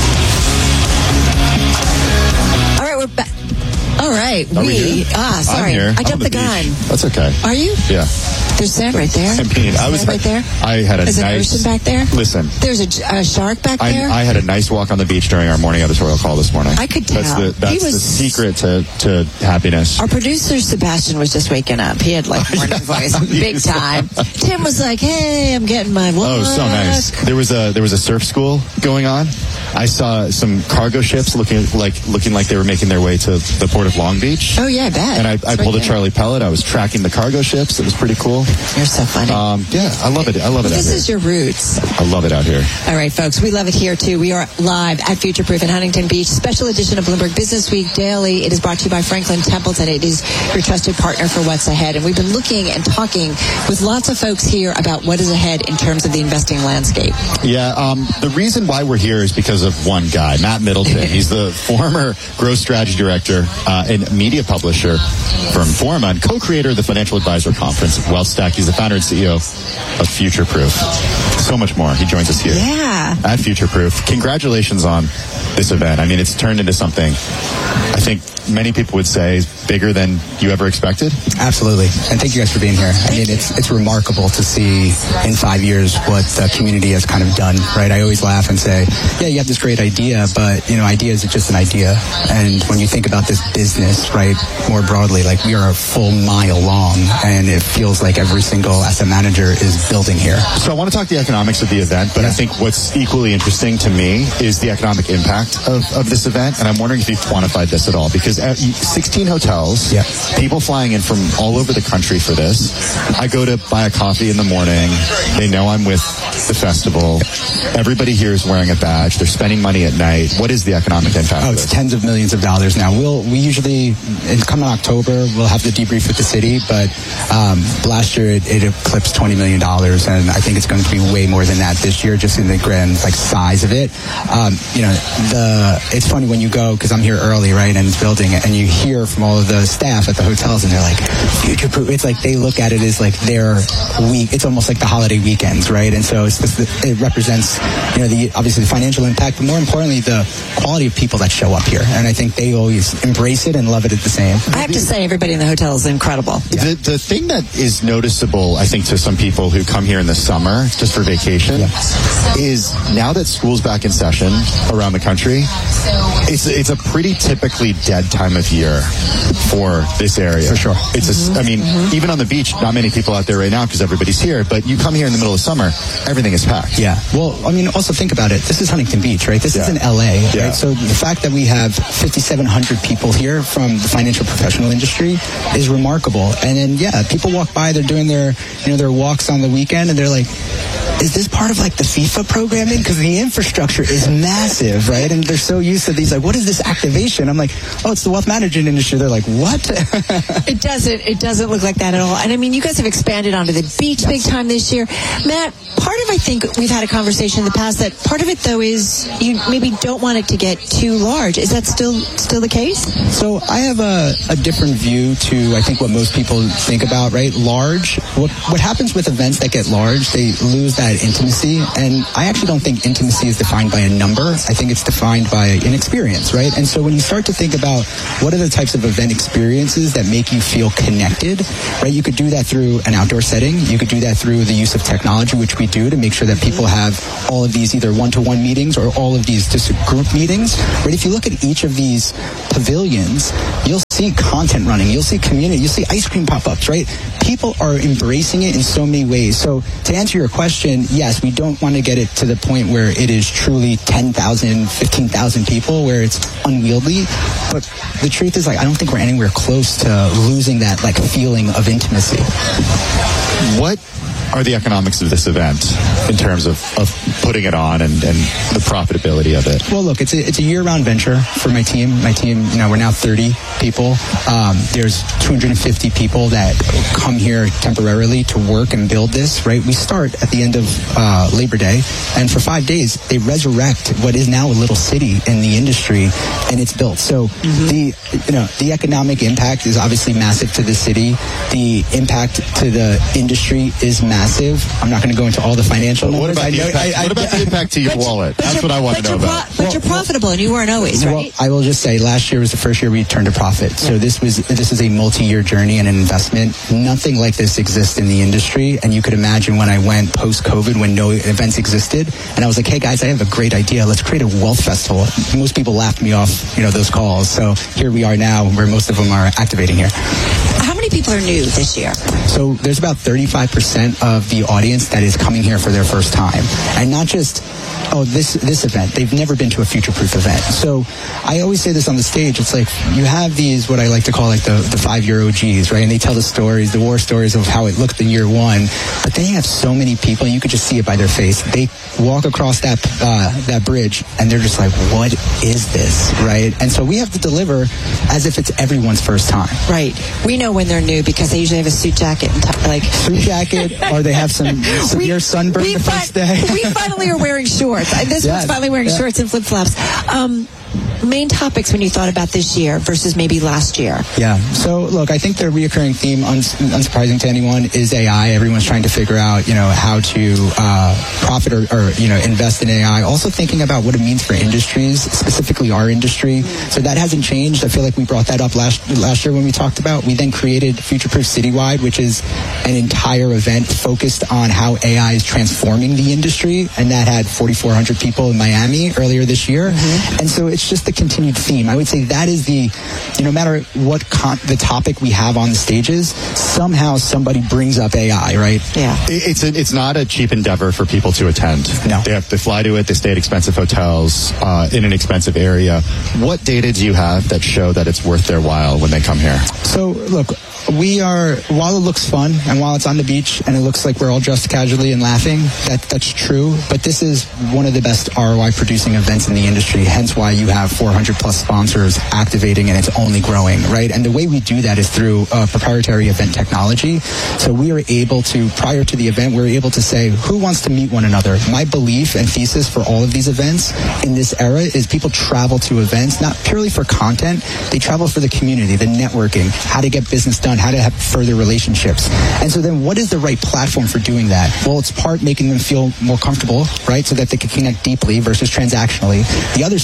S5: All right, we're back. All right,
S2: Are
S5: we,
S2: we
S5: ah, sorry,
S2: I'm here.
S5: I jumped
S2: I'm
S5: the,
S2: the
S5: gun.
S2: That's okay.
S5: Are you?
S2: Yeah.
S5: There's sand right there.
S2: I mean, I was
S5: right there.
S2: I had a
S5: There's
S2: nice
S5: an ocean back there.
S2: Listen,
S5: there's a, a shark back
S2: I,
S5: there.
S2: I had a nice walk on the beach during our morning editorial call this morning.
S5: I could tell.
S2: That's the that's
S5: He was-
S2: the secret to to happiness.
S1: Our producer Sebastian was just waking up. He had like morning voice, big time. Tim was like, "Hey, I'm getting my walk."
S2: Oh, so nice. There was a there was a surf school going on. I saw some cargo ships looking like looking like they were making their way to the port of Long Beach.
S1: Oh yeah, I bet.
S2: And I, I
S1: It's
S2: pulled
S1: right
S2: a Charlie Pellet. I was tracking the cargo ships. It was pretty cool.
S1: You're so funny.
S2: Um, yeah, I love it. I love it out
S1: This
S2: here.
S1: is your roots.
S2: I love it out here.
S1: All right, folks, we love it here, too. We are live at Future Proof in Huntington Beach. Special edition of Bloomberg Business Week Daily. It is brought to you by Franklin Templeton. It is your trusted partner for what's ahead. And we've been looking and talking with lots of folks here about what is ahead in terms of the investing landscape.
S2: Yeah, um, the reason why we're here is because of one guy, Matt Middleton. He's the former growth strategy director uh, and media publisher from Forma and co-creator of the Financial Advisor Conference, WealthStack. He's the founder and C E O of Future Proof. So much more. He joins us here
S1: Yeah.
S2: at Future Proof. Congratulations on this event. I mean, it's turned into something I think many people would say is bigger than you ever expected.
S25: Absolutely. And thank you guys for being here. I mean, it's it's remarkable to see in five years what the community has kind of done, right? I always laugh and say, yeah, you have this great idea, but, you know, ideas are just an idea. And when you think about this business, right, more broadly, like we are a full mile long, and it feels like every single asset manager is building here.
S2: So I want to talk the economics of the event, but yeah. I think what's equally interesting to me is the economic impact of, of this event. And I'm wondering if you've quantified this at all, because at sixteen hotels, yeah. people flying in from all over the country for this. I go to buy a coffee in the morning. They know I'm with the festival. Everybody here is wearing a badge. They're spending money at night. What is the economic impact?
S25: Oh, it's tens of millions of dollars now. We'll we usually in come in October we'll have the debrief with the city, but um, last year it, it eclipsed twenty million dollars, and I think it's going to be way more than that this year, just in the grand like size of it. Um, you know, the it's funny when you go, because I'm here early, right, and it's building, and you hear from all of the staff at the hotels, and they're like, future proof. It's like they look at it as like their week. It's almost like the holiday weekends, right? And so it's, it's, it represents, you know, the obviously the financial impact, but more importantly, the quality of people that show up here. And I think they always embrace it and love it at the same.
S1: I have to say, everybody in the hotel is incredible.
S2: Yeah. The, the thing that is noticeable, I think, to some people who come here in the summer just for vacation, yeah. is now that school's back in session around the country, it's it's a pretty typically dead time of year for this area.
S25: For sure.
S2: It's mm-hmm. a, I mean, mm-hmm. even on the beach, not many people out there right now because everybody's here, but you come here in the middle of summer, everything is packed.
S25: Yeah. Well, I mean, also think about it. This is Huntington Beach, right? This
S2: Yeah.
S25: is in L A,
S2: Yeah.
S25: right? So the fact that we have fifty-seven hundred people here from the financial professional industry is remarkable. And then, yeah, people walk by, they're doing their, you know, their walks on the weekend, and they're like, is this part of like the FIFA programming? Because the infrastructure is massive, right? And they're so used to these, like, what is this activation? I'm like, oh, it's the wealth management industry. They're like, what?
S1: It doesn't. It doesn't look like that at all. And I mean, you guys have expanded onto the beach big time this year, Matt. Part of, I think we've had a conversation in the past that part of it though is you maybe don't want it to get too large. Is that still still the case?
S25: So I have a, a different view to, I think, what most people think about, right? Large. What what happens with events that get large, they lose that intimacy. And I actually don't think intimacy is defined by a number. I think it's defined by an experience, right? And so when you start to think about what are the types of event experiences that make you feel connected, right? You could do that through an outdoor setting. You could do that through the use of technology, which we do to make sure that people have all of these either one-to-one meetings or all of these just group meetings. But if you look at each of these pavilions, you'll see content running. You'll see community. You'll see ice cream pop-ups, right? People are embracing it in so many ways. So to answer your question, yes, we don't want to get it to the point where it is truly ten thousand, fifteen thousand people, where it's unwieldy. But the truth is, like, I don't think we're anywhere close to losing that, like, feeling of intimacy.
S2: What are the economics of this event in terms of, of putting it on and, and the profitability of it?
S25: Well, look, it's a, it's a year-round venture for my team. My team, you know, we're now thirty people. Um, there's two hundred fifty people that come here temporarily to work and build this, right? We start at the end of uh, Labor Day, and for five days, they resurrect what is now a little city in the industry, and it's built. So mm-hmm. the, you know, the economic impact is obviously massive to the city. The impact to the industry is massive. I'm not going to go into all the financial
S2: what
S25: numbers.
S2: About the
S25: I know,
S2: impact,
S25: I, I,
S2: what about the impact to your
S1: but,
S2: wallet?
S1: But
S2: That's what I want to know
S1: pro-
S2: about.
S1: But
S25: well,
S1: you're profitable, and you weren't always, right?
S25: Well, I will just say, last year was the first year we turned a profit. So yeah. this was this is a multi-year journey and an investment. Nothing like this exists in the industry. And you could imagine when I went post-COVID, when no events existed, and I was like, hey guys, I have a great idea. Let's create a wealth festival. Most people laughed me off, you know, those calls. So here we are now, where most of them are activating here.
S1: How many people are new this year?
S25: So there's about thirty-five percent of the audience that is coming here for their first time. And not just, oh, this this event. They've never been to a future-proof event. So I always say this on the stage. It's like you have these, what I like to call like the, the five-year O Gs, right? And they tell the stories, the war stories of how it looked in year one. But then you have so many people, and you could just see it by their face. They walk across that uh, that bridge, and they're just like, what is this, right? And so we have to deliver as if it's everyone's first time.
S1: Right. We know when they're new because they usually have a suit jacket and t- like
S25: suit jacket, or they have some severe sunburn
S1: we
S25: the
S1: fi-
S25: first day.
S1: We finally are wearing shorts. This
S25: yeah,
S1: one's finally wearing
S25: yeah.
S1: shorts and flip flops. Um, main topics when you thought about this year versus maybe last year?
S25: Yeah. So, look, I think the reoccurring theme, uns- unsurprising to anyone, is A I. Everyone's trying to figure out, you know, how to uh, profit or, or, you know, invest in A I. Also thinking about what it means for industries, specifically our industry. So that hasn't changed. I feel like we brought that up last last year when we talked about. We then created Future Proof Citywide, which is an entire event focused on how A I is transforming the industry, and that had forty-four hundred people in Miami earlier this year. Mm-hmm. And so it's just the continued theme. I would say that is the, you know, no matter what con- the topic we have on the stages, somehow somebody brings up A I, right?
S1: Yeah.
S2: It's a, it's not a cheap endeavor for people to attend.
S25: No.
S2: They have to fly to it. They stay at expensive hotels uh, in an expensive area. What data do you have that show that it's worth their while when they come here?
S25: So, look, we are, while it looks fun and while it's on the beach and it looks like we're all dressed casually and laughing, that that's true. But this is one of the best R O I producing events in the industry, hence why you have four hundred plus sponsors activating and it's only growing, right? And the way we do that is through uh, proprietary event technology. So we are able to, prior to the event, we're able to say, who wants to meet one another? My belief and thesis for all of these events in this era is people travel to events, not purely for content, they travel for the community, the networking, how to get business done, how to have further relationships. And so then what is the right platform for doing that? Well, it's part making them feel more comfortable, right? So that they can connect deeply versus transactionally. The other side is how do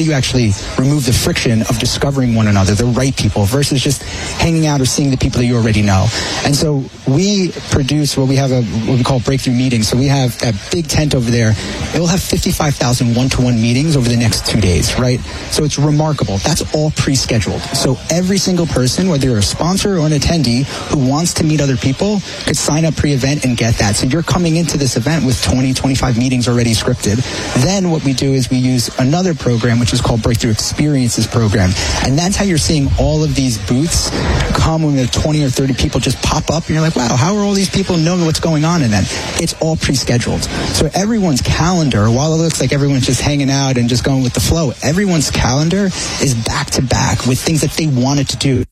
S25: do you actually remove the friction of discovering one another, the right people, versus just hanging out or seeing the people that you already know? And so we produce what we have a what we call breakthrough meetings. So we have a big tent over there. It will have fifty-five thousand one-to-one meetings over the next two days, right? So it's remarkable. That's all pre-scheduled. So every single person, whether you're a sponsor or an attendee who wants to meet other people, could sign up pre-event and get that. So you're coming into this event with twenty, twenty-five meetings already scripted. Then what we do is we use another program, which is called Breakthrough Experiences Program. And that's how you're seeing all of these booths come when twenty or thirty people just pop up. And you're like, wow, how are all these people knowing what's going on in that? It's all pre-scheduled. So everyone's calendar, while it looks like everyone's just hanging out and just going with the flow, everyone's calendar is back to back with things that they wanted to do.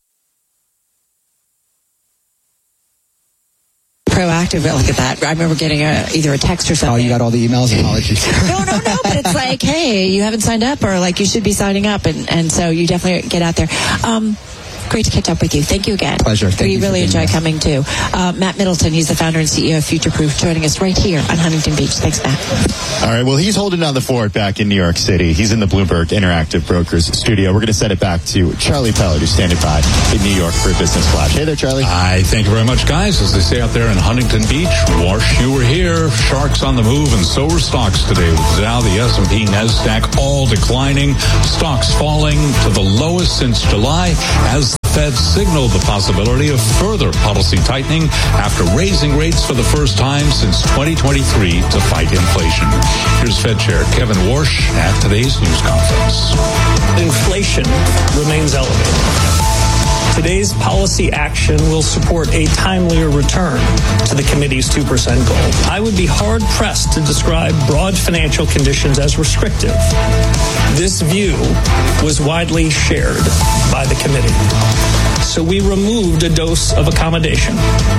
S1: Proactive, look at that. I remember getting a, either a text or something.
S25: Oh, you got all the emails? Apologies.
S1: no, no, no, but it's like, hey, you haven't signed up, or like you should be signing up, and, and so you definitely get out there. Um, Great to catch up with you. Thank you again.
S25: Pleasure. Thank
S1: we
S25: you
S1: really enjoy
S25: here.
S1: coming too. Uh, Matt Middleton, he's the founder and C E O of Future Proof, joining us right here on Huntington Beach. Thanks, Matt.
S2: All right. Well, he's holding down the fort back in New York City. He's in the Bloomberg Interactive Brokers studio. We're going to send it back to Charlie Pellet, who's standing by in New York for a business flash. Hey there, Charlie.
S17: Hi. Thank you very much, guys. As they say out there in Huntington Beach, wash, you were here. Sharks on the move, and so were stocks today. With Dow, the S and P, NASDAQ all declining. Stocks falling to the lowest since July as Fed signaled the possibility of further policy tightening after raising rates for the first time since twenty twenty-three to fight inflation. Here's Fed Chair Kevin Warsh at today's news conference.
S4: Inflation remains elevated. Today's policy action will support a timelier return to the committee's two percent goal. I would be hard-pressed to describe broad financial conditions as restrictive. This view was widely shared by the committee. So we removed a dose of accommodation.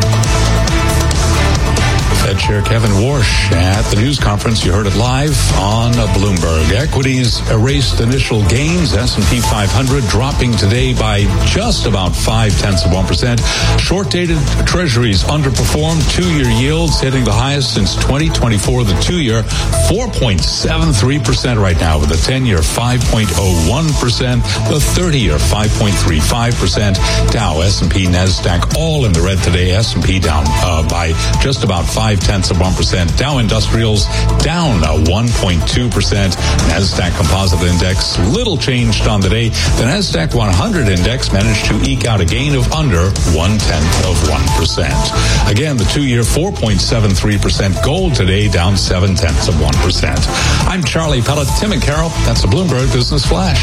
S17: Fed Chair Kevin Warsh at the news conference. You heard it live on Bloomberg. Equities erased initial gains. S and P five hundred dropping today by just about five tenths of one percent. Short-dated treasuries underperformed. Two-year yields hitting the highest since twenty twenty-four. The two-year four point seven three percent right now, with the ten-year five point oh one percent. The thirty-year five point three five percent. Dow, S and P, NASDAQ all in the red today. S and P down uh, by just about five tenths of one percent. Dow Industrials down uh, one point two percent. NASDAQ Composite Index little changed on the day. The NASDAQ one hundred Index managed to eke out a gain of under one tenth of one percent. Again, the two-year four point seven three percent. Gold today down seven tenths of one percent. I'm Charlie Pellet. Tim and Carol, that's the Bloomberg Business Flash.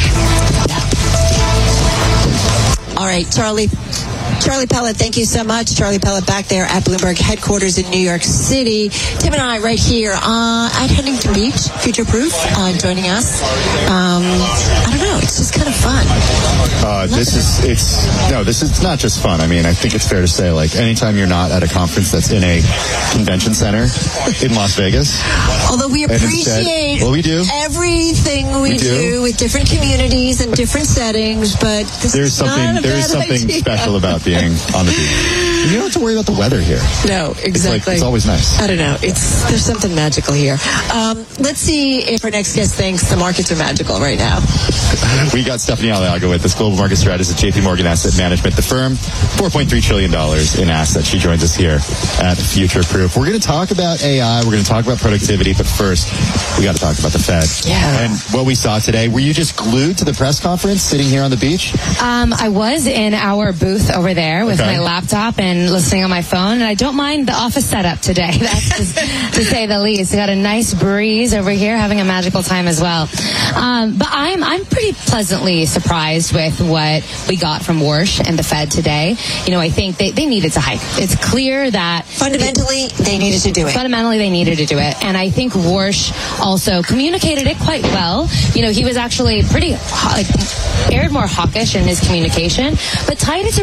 S1: All right, Charlie. Charlie Pellet, thank you so much. Charlie Pellet back there at Bloomberg headquarters in New York City. Tim and I right here uh, at Huntington Beach, Future Proof, uh, joining us. Um, I don't know, it's just kind of fun.
S2: Uh, this is, it's, no, this is not just fun. I mean, I think it's fair to say, like, anytime you're not at a conference that's in a convention center in Las Vegas.
S1: Although we appreciate
S2: instead, well, we do.
S1: everything we,
S2: we do.
S1: do with different communities and different settings, but this
S2: there's
S1: is
S2: something,
S1: not a
S2: there is
S1: bad
S2: something
S1: idea.
S2: special about being on the beach. You don't have to worry about the weather here.
S1: No, exactly.
S2: It's, like, it's always nice.
S1: I don't know. It's there's something magical here. Um, let's see if our next guest thinks the markets are magical right now.
S2: We got Stephanie Aliaga with us, Global Market Strategist at J P Morgan Asset Management. The firm, four point three trillion dollars in assets. She joins us here at Future Proof. We're going to talk about A I. We're going to talk about productivity. But first, we got to talk about the Fed.
S1: Yeah.
S2: And what we saw today. Were you just glued to the press conference sitting here on the beach?
S6: Um, I was in our booth over there with
S2: Okay.
S6: my laptop and listening on my phone. And I don't mind the office setup today. That's to say the least. We got a nice breeze over here, having a magical time as well. Um, but I'm I'm pretty pleasantly surprised with what we got from Warsh and the Fed today. You know, I think they, they needed to hike. It's clear that
S1: fundamentally they needed to do it.
S6: Fundamentally they needed to do it. And I think Warsh also communicated it quite well. You know, he was actually pretty like aired more hawkish in his communication, but tied it to really strong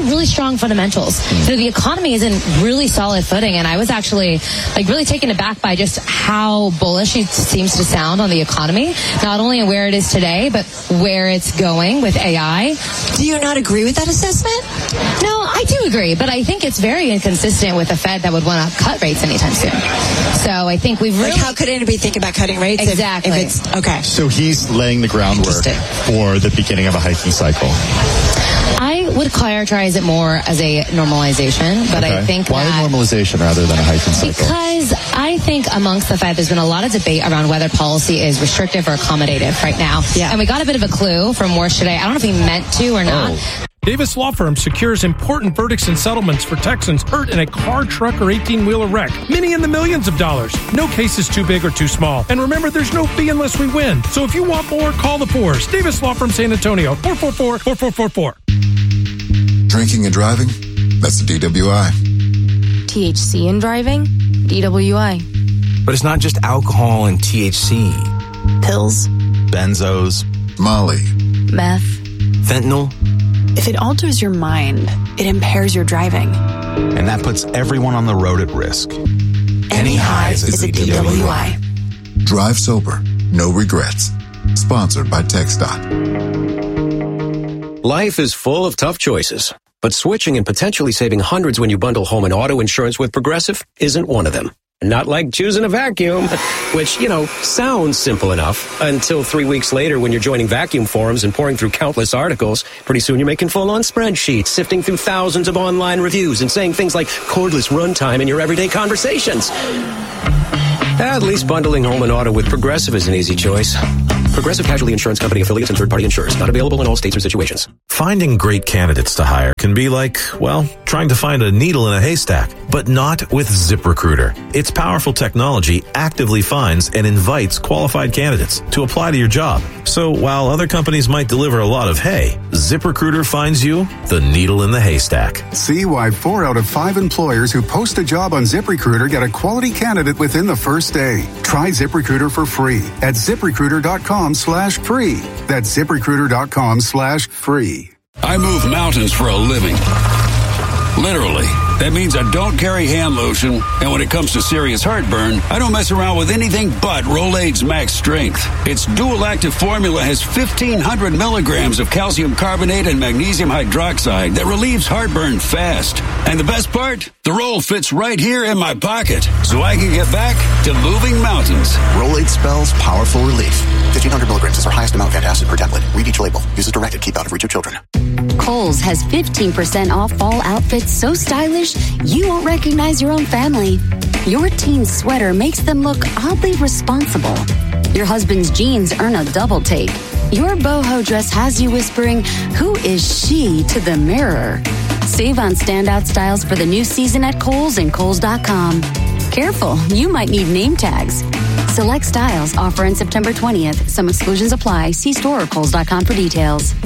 S6: strong fundamentals. You know, the economy is in really solid footing, and I was actually like really taken aback by just how bullish he seems to sound on the economy, not only in where it is today, but where it's going with A I.
S1: Do you not agree with that assessment?
S6: No, I do agree, but I think it's very inconsistent with a Fed that would want to cut rates anytime soon. So I think we've really...
S1: Like, how could anybody think about cutting rates?
S6: Exactly.
S1: If, if it's, okay.
S2: So he's laying the groundwork for the beginning of a hiking cycle.
S6: I would characterize it more as a normalization, but
S2: okay.
S6: I think
S2: Why
S6: that...
S2: normalization rather than a hiking cycle?
S6: Because I think amongst the Fed, there's been a lot of debate around whether policy is restrictive or accommodative right now.
S1: Yeah.
S6: And we got a bit of a clue from Warsh today. I don't know if he meant to or not.
S7: Oh. Davis Law Firm secures important verdicts and settlements for Texans hurt in a car, truck, or eighteen-wheeler wreck. Many in the millions of dollars. No case is too big or too small. And remember, there's no fee unless we win. So if you want more, call the Fours. Davis Law Firm San Antonio, four four four, four four four four.
S8: Drinking and driving? That's the D W I.
S9: T H C in driving? D W I.
S11: But it's not just alcohol and T H C.
S9: Pills.
S8: Benzos. Molly.
S9: Meth.
S11: Fentanyl.
S9: If it alters your mind, it impairs your driving.
S11: And that puts everyone on the road at risk.
S9: Any highs is a D W I.
S8: Drive sober. No regrets. Sponsored by TxDOT.
S12: Life is full of tough choices, but switching and potentially saving hundreds when you bundle home and auto insurance with Progressive isn't one of them. Not like choosing a vacuum, which, you know, sounds simple enough until three weeks later when you're joining vacuum forums and pouring through countless articles. Pretty soon you're making full-on spreadsheets, sifting through thousands of online reviews and saying things like cordless runtime in your everyday conversations. At least bundling home and auto with Progressive is an easy choice. Progressive Casualty Insurance Company affiliates and third-party insurers. Not available in all states or situations.
S21: Finding great candidates to hire can be like, well, trying to find a needle in a haystack, but not with ZipRecruiter. Its powerful technology actively finds and invites qualified candidates to apply to your job. So while other companies might deliver a lot of hay, ZipRecruiter finds you the needle in the haystack.
S26: See why four out of five employers who post a job on ZipRecruiter get a quality candidate within the first day. Try ZipRecruiter for free at ZipRecruiter.com slash free. That's ZipRecruiter.com slash free.
S27: I move mountains for a living. Literally. That means I don't carry hand lotion, and when it comes to serious heartburn, I don't mess around with anything but Rolaids Max Strength. Its dual-active formula has fifteen hundred milligrams of calcium carbonate and magnesium hydroxide that relieves heartburn fast. And the best part? The roll fits right here in my pocket, so I can get back to moving mountains.
S28: Rolaids spells powerful relief. fifteen hundred milligrams is our highest amount of antacid per tablet. Read each label. Use as directed. Keep out of reach of children.
S29: Kohl's has fifteen percent off fall outfits so stylish you won't recognize your own family. Your teen's sweater makes them look oddly responsible. Your husband's jeans earn a double take. Your boho dress has you whispering, "Who is she?" to the mirror. Save on standout styles for the new season at Kohl's and Kohl's dot com. Careful, you might need name tags. Select styles offer on September twentieth. Some exclusions apply. See store or Kohl's dot com for details.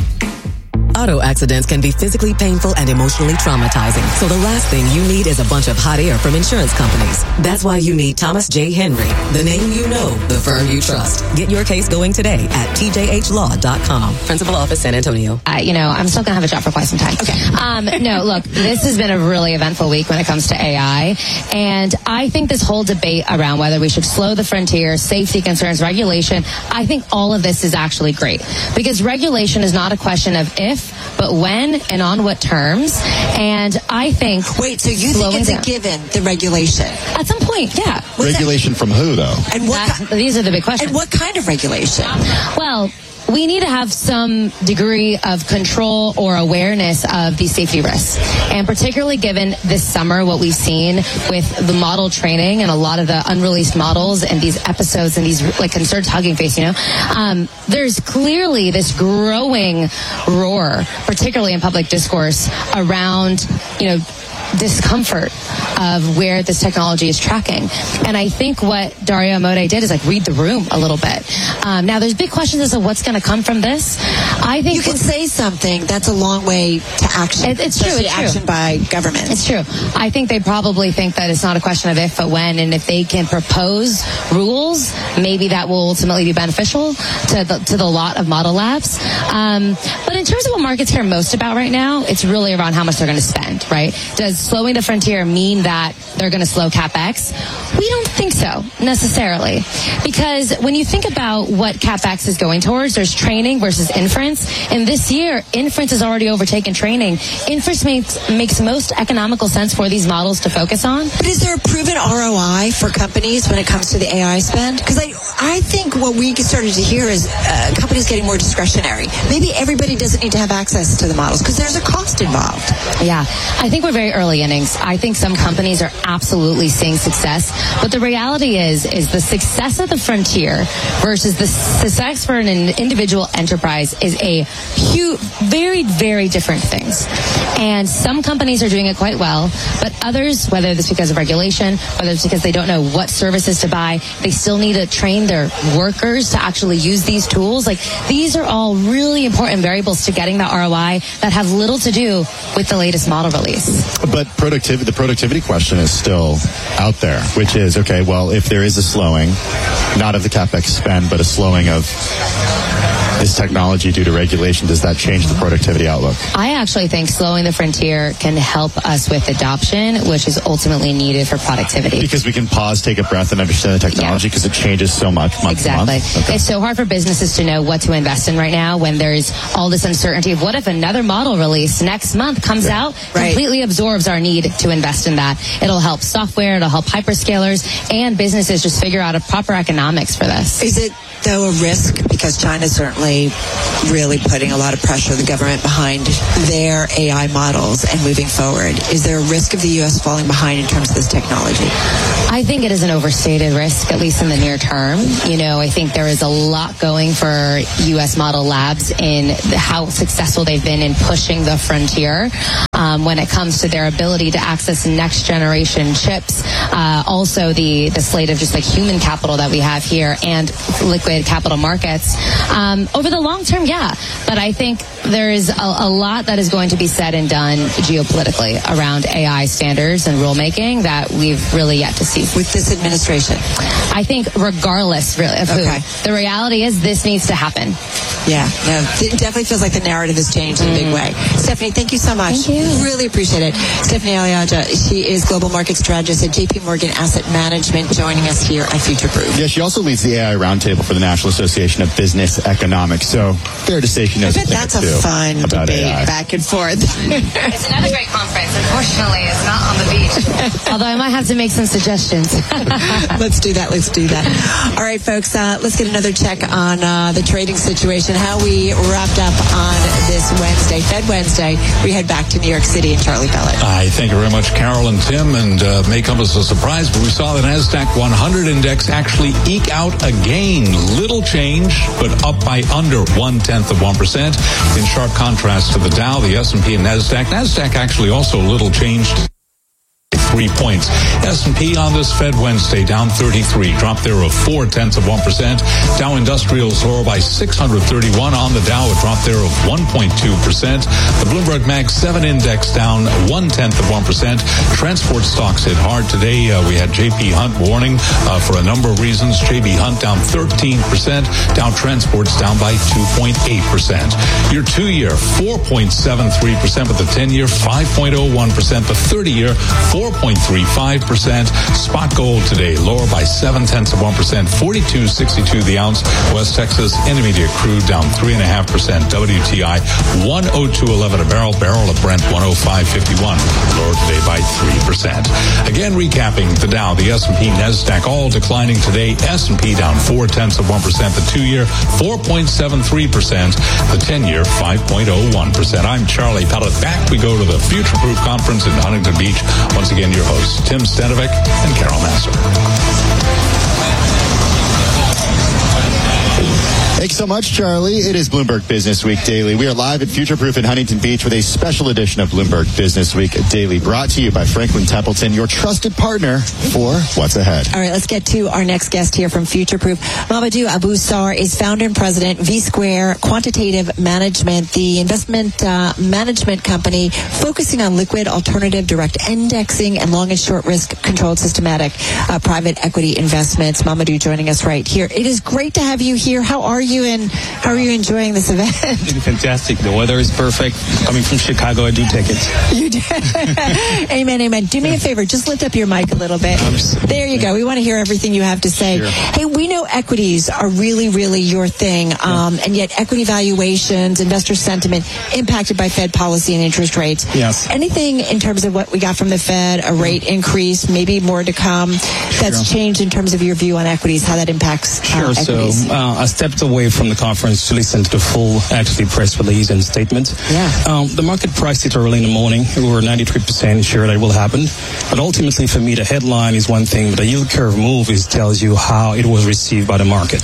S30: Auto accidents can be physically painful and emotionally traumatizing. So the last thing you need is a bunch of hot air from insurance companies. That's why you need Thomas J. Henry, the name you know, the firm you trust. Get your case going today at T J H law dot com. Principal Office, San Antonio.
S6: Uh, you know, I'm still going to have a job for quite some time. Okay. Um, no, look, this has been a really eventful week when it comes to A I. And I think this whole debate around whether we should slow the frontier, safety concerns, regulation, I think all of this is actually great. Because regulation is not a question of if, but when and on what terms. And I think...
S1: Wait, so you think it's down. a given, the regulation?
S6: At some point, yeah.
S2: What's regulation that? From who, though?
S1: And what
S6: that, these are the big questions.
S1: And what kind of regulation?
S6: Well... we need to have some degree of control or awareness of these safety risks. And particularly given this summer, what we've seen with the model training and a lot of the unreleased models and these episodes and these like concerned hugging face, you know, um, there's clearly this growing roar, particularly in public discourse around, you know, discomfort of where this technology is tracking. And I think what Dario Amodei did is like read the room a little bit. Um, now, there's big questions as to what's going to come from this. I think
S1: you can say something. That's a long way to action.
S6: It, it's true. It's true.
S1: Action by government.
S6: It's true. I think they probably think that it's not a question of if but when, and if they can propose rules, maybe that will ultimately be beneficial to the to the lot of model labs. Um, but in terms of what markets care most about right now, it's really around how much they're going to spend, right? Does slowing the frontier mean that they're going to slow CapEx? We don't think so, necessarily. Because when you think about what CapEx is going towards, there's training versus inference. And this year, inference has already overtaken training. Inference makes, makes most economical sense for these models to focus on.
S1: But is there a proven R O I for companies when it comes to the A I spend? Because I, I think what we started to hear is uh, companies getting more discretionary. Maybe everybody doesn't need to have access to the models because there's a cost involved.
S6: Yeah, I think we're very early innings. I think some companies are absolutely seeing success, but the reality is, is the success of the frontier versus the success for an individual enterprise is a huge, very, very different things. And some companies are doing it quite well, but others, whether it's because of regulation, whether it's because they don't know what services to buy, they still need to train their workers to actually use these tools. Like, these are all really important variables to getting that R O I that have little to do with the latest model release.
S2: But productivity, the productivity question is still out there, which is, okay, well, if there is a slowing, not of the CapEx spend, but a slowing of this technology due to regulation, does that change the productivity outlook?
S6: I actually think slowing the frontier can help us with adoption, which is ultimately needed for productivity.
S2: Because we can pause, take a breath, and understand the technology because yeah. it changes so much month
S6: exactly.
S2: to month. Okay.
S6: It's so hard for businesses to know what to invest in right now when there's all this uncertainty of what if another model release next month comes
S1: yeah.
S6: out,
S1: right.
S6: completely absorbs our need to invest in that. It'll help software, it'll help hyperscalers, and businesses just figure out a proper economics for this.
S1: Is it, though, a risk? Because China's certainly really putting a lot of pressure, the government, behind their A I models and moving forward. Is there a risk of the U S falling behind in terms of this technology?
S6: I think it is an overstated risk, at least in the near term. You know, I think there is a lot going for U S model labs in how successful they've been in pushing the frontier um, when it comes to their ability to access next generation chips. Uh, also, the, the slate of just like human capital that we have here and liquid capital markets. Um, over the long term, yeah. But I think there is a, a lot that is going to be said and done geopolitically around A I standards and rulemaking that we've really yet to see.
S1: With this administration?
S6: I think regardless, really, of
S1: okay.
S6: who. The reality is this needs to happen.
S1: Yeah, no, it definitely feels like the narrative has changed in a big way. Stephanie, thank you so much.
S6: Thank you.
S1: Really appreciate it. Stephanie Aliaga, she is Global Market Strategist at J P Morgan Asset Management, joining us here at Future Proof.
S2: Yeah, she also leads the A I Roundtable for the National Association of Business Economics. So fair to say she knows
S1: I bet that's a fun debate
S2: A I.
S1: back and forth.
S6: It's another great conference. Unfortunately, it's not on the beach. Although I might have to make some suggestions.
S1: Let's do that. Let's do that. All right, folks, uh, let's get another check on uh, the trading situation, how we wrapped up on this Wednesday, Fed Wednesday. We head back to New York City and Charlie Pellet.
S17: I thank you very much, Carol and Tim, and uh, may come as a surprise, but we saw the NASDAQ one hundred index actually eke out a gain. Little change, but up by under one-tenth of one percent. In sharp contrast to the Dow, the S and P and NASDAQ. NASDAQ actually also little changed. Three points. S and P on this Fed Wednesday down thirty-three, drop there of four tenths of one percent. Dow Industrials lower by six hundred thirty-one on the Dow, a drop there of one point two percent. The Bloomberg Mag seven index down one tenth of one percent. Transport stocks hit hard today. Uh, we had J P Hunt warning uh, for a number of reasons. J B Hunt down thirteen percent. Dow Transport's down by two point eight percent. Your two-year four point seven three percent, but the ten-year five point oh one percent. The thirty-year four point three five percent. Spot gold today lower by seven tenths of one percent, forty-two sixty-two the ounce. West Texas Intermediate crude down three and a half percent. W T I one oh two eleven a barrel. Barrel of Brent one oh five fifty-one. Lower today by three percent. Again, recapping the Dow, the S and P, NASDAQ all declining today. S and P down four tenths of one percent. The two-year four point seven three percent. The ten-year five point oh one percent. I'm Charlie Pellet. Back we go to the Future Proof Conference in Huntington Beach. Once again, your hosts, Tim Stanovic and Carol Massar.
S2: Hey Thanks so much, Charlie. It is Bloomberg Business Week Daily. We are live at Future Proof in Huntington Beach with a special edition of Bloomberg Business Week Daily, brought to you by Franklin Templeton, your trusted partner for what's ahead.
S1: All right, let's get to our next guest here from Future Proof. Mamadou Abou-Sar is founder and president, V-Square Quantitative Management, the investment uh, management company focusing on liquid, alternative, direct indexing, and long and short risk controlled systematic uh, private equity investments. Mamadou joining us right here. It is great to have you here. How are you, and how are you enjoying this event?
S3: It's fantastic. The weather is perfect. Coming from Chicago, I do take it.
S1: You do. Amen, amen. Do me a favor. Just lift up your mic a little bit. There you go. We want to hear everything you have to say. Sure. Hey, we know equities are really, really your thing, um, and yet equity valuations, investor sentiment impacted by Fed policy and interest rates.
S3: Yes.
S1: Anything in terms of what we got from the Fed, a rate increase, maybe more to come, that's
S3: Sure.
S1: changed in terms of your view on equities, how that impacts
S3: Sure.
S1: uh,
S3: So
S1: equities?
S3: uh, I stepped away from the conference to listen to the full, actually, press release and statement.
S1: Yeah.
S3: Um, the market priced it early in the morning. We were ninety-three percent sure that it will happen. But ultimately, for me, the headline is one thing, but the yield curve move is tells you how it was received by the market.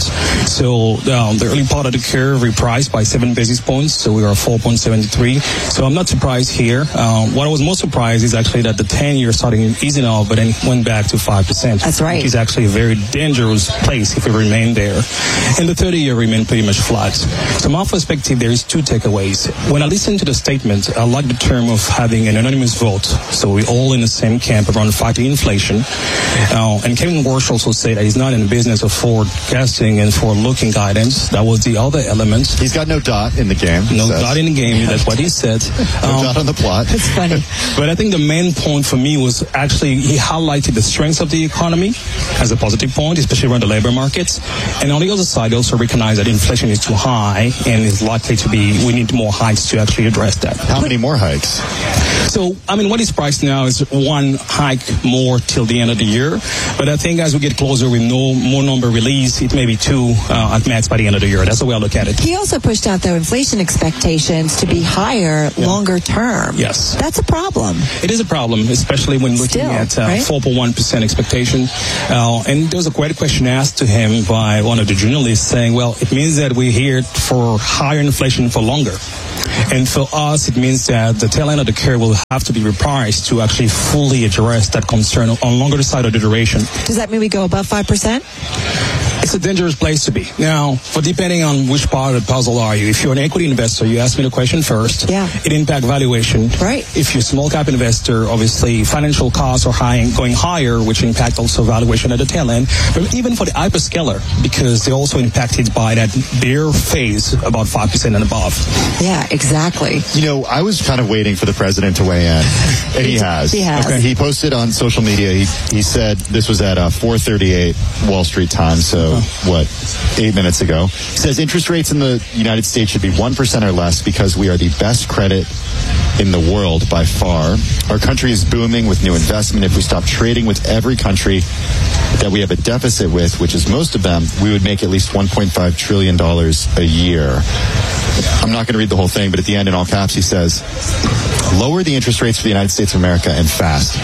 S3: So um, the early part of the curve repriced by seven basis points. So we are four point seven three. So I'm not surprised here. Um, what I was most surprised is actually that the ten-year starting easing off, but then went back to five percent.
S1: That's right.
S3: Which is actually a very dangerous place if it remained there. And the thirty-year remained pretty much flat. So from my perspective, there is two takeaways. When I listen to the statement, I like the term of having an anonymous vote. So we're all in the same camp around fighting inflation. Uh, and Kevin Warsh also said that he's not in the business of forecasting and forward-looking guidance. That was the other element.
S2: He's got no dot in the game.
S3: No
S2: says.
S3: dot in the game. That's what he said.
S2: No
S3: Um,
S2: dot on the plot.
S1: It's funny.
S3: But I think the main point for me was actually he highlighted the strengths of the economy as a positive point, especially around the labor markets. And on the other side, he also recognized that inflation is too high and is likely to be, we need more hikes to actually address that.
S2: How many more hikes?
S3: So, I mean, what is priced now is one hike more till the end of the year. But I think as we get closer with no more number release, it may be two uh, at max by the end of the year. That's the way I look at it.
S1: He also pushed out, though, inflation expectations to be higher
S3: Yeah.
S1: longer term.
S3: Yes.
S1: That's a problem.
S3: It is a problem, especially when looking
S1: Still,
S3: at uh,
S1: right?
S3: four point one percent expectation. Uh, and there was a great question asked to him by one of the journalists saying, well, it means that we're here for higher inflation for longer. And for us, it means that the tail end of the curve will have to be repriced to actually fully address that concern on longer side of the duration.
S1: Does that mean we go above five percent?
S3: It's a dangerous place to be. Now, for depending on which part of the puzzle are you, if you're an equity investor, you ask me the question first.
S1: Yeah.
S3: It impacts valuation.
S1: Right.
S3: If you're a small cap investor, obviously financial costs are high, going higher, which impact also valuation at the tail end. But even for the hyperscaler, because they're also impacted by that bear phase about five percent and above.
S1: Yeah, exactly.
S2: You know, I was kind of waiting for the president to weigh in, and he has.
S1: He has.
S2: Okay. He posted on social media, he, he said, this was at uh, four thirty-eight Wall Street time, so what, eight minutes ago. He says interest rates in the United States should be one percent or less because we are the best credit in the world by far. Our country is booming with new investment. If we stop trading with every country that we have a deficit with, which is most of them, we would make at least one point five trillion dollars a year. I'm not going to read the whole thing, but at the end, in all caps, he says, lower the interest rates for the United States of America and fast.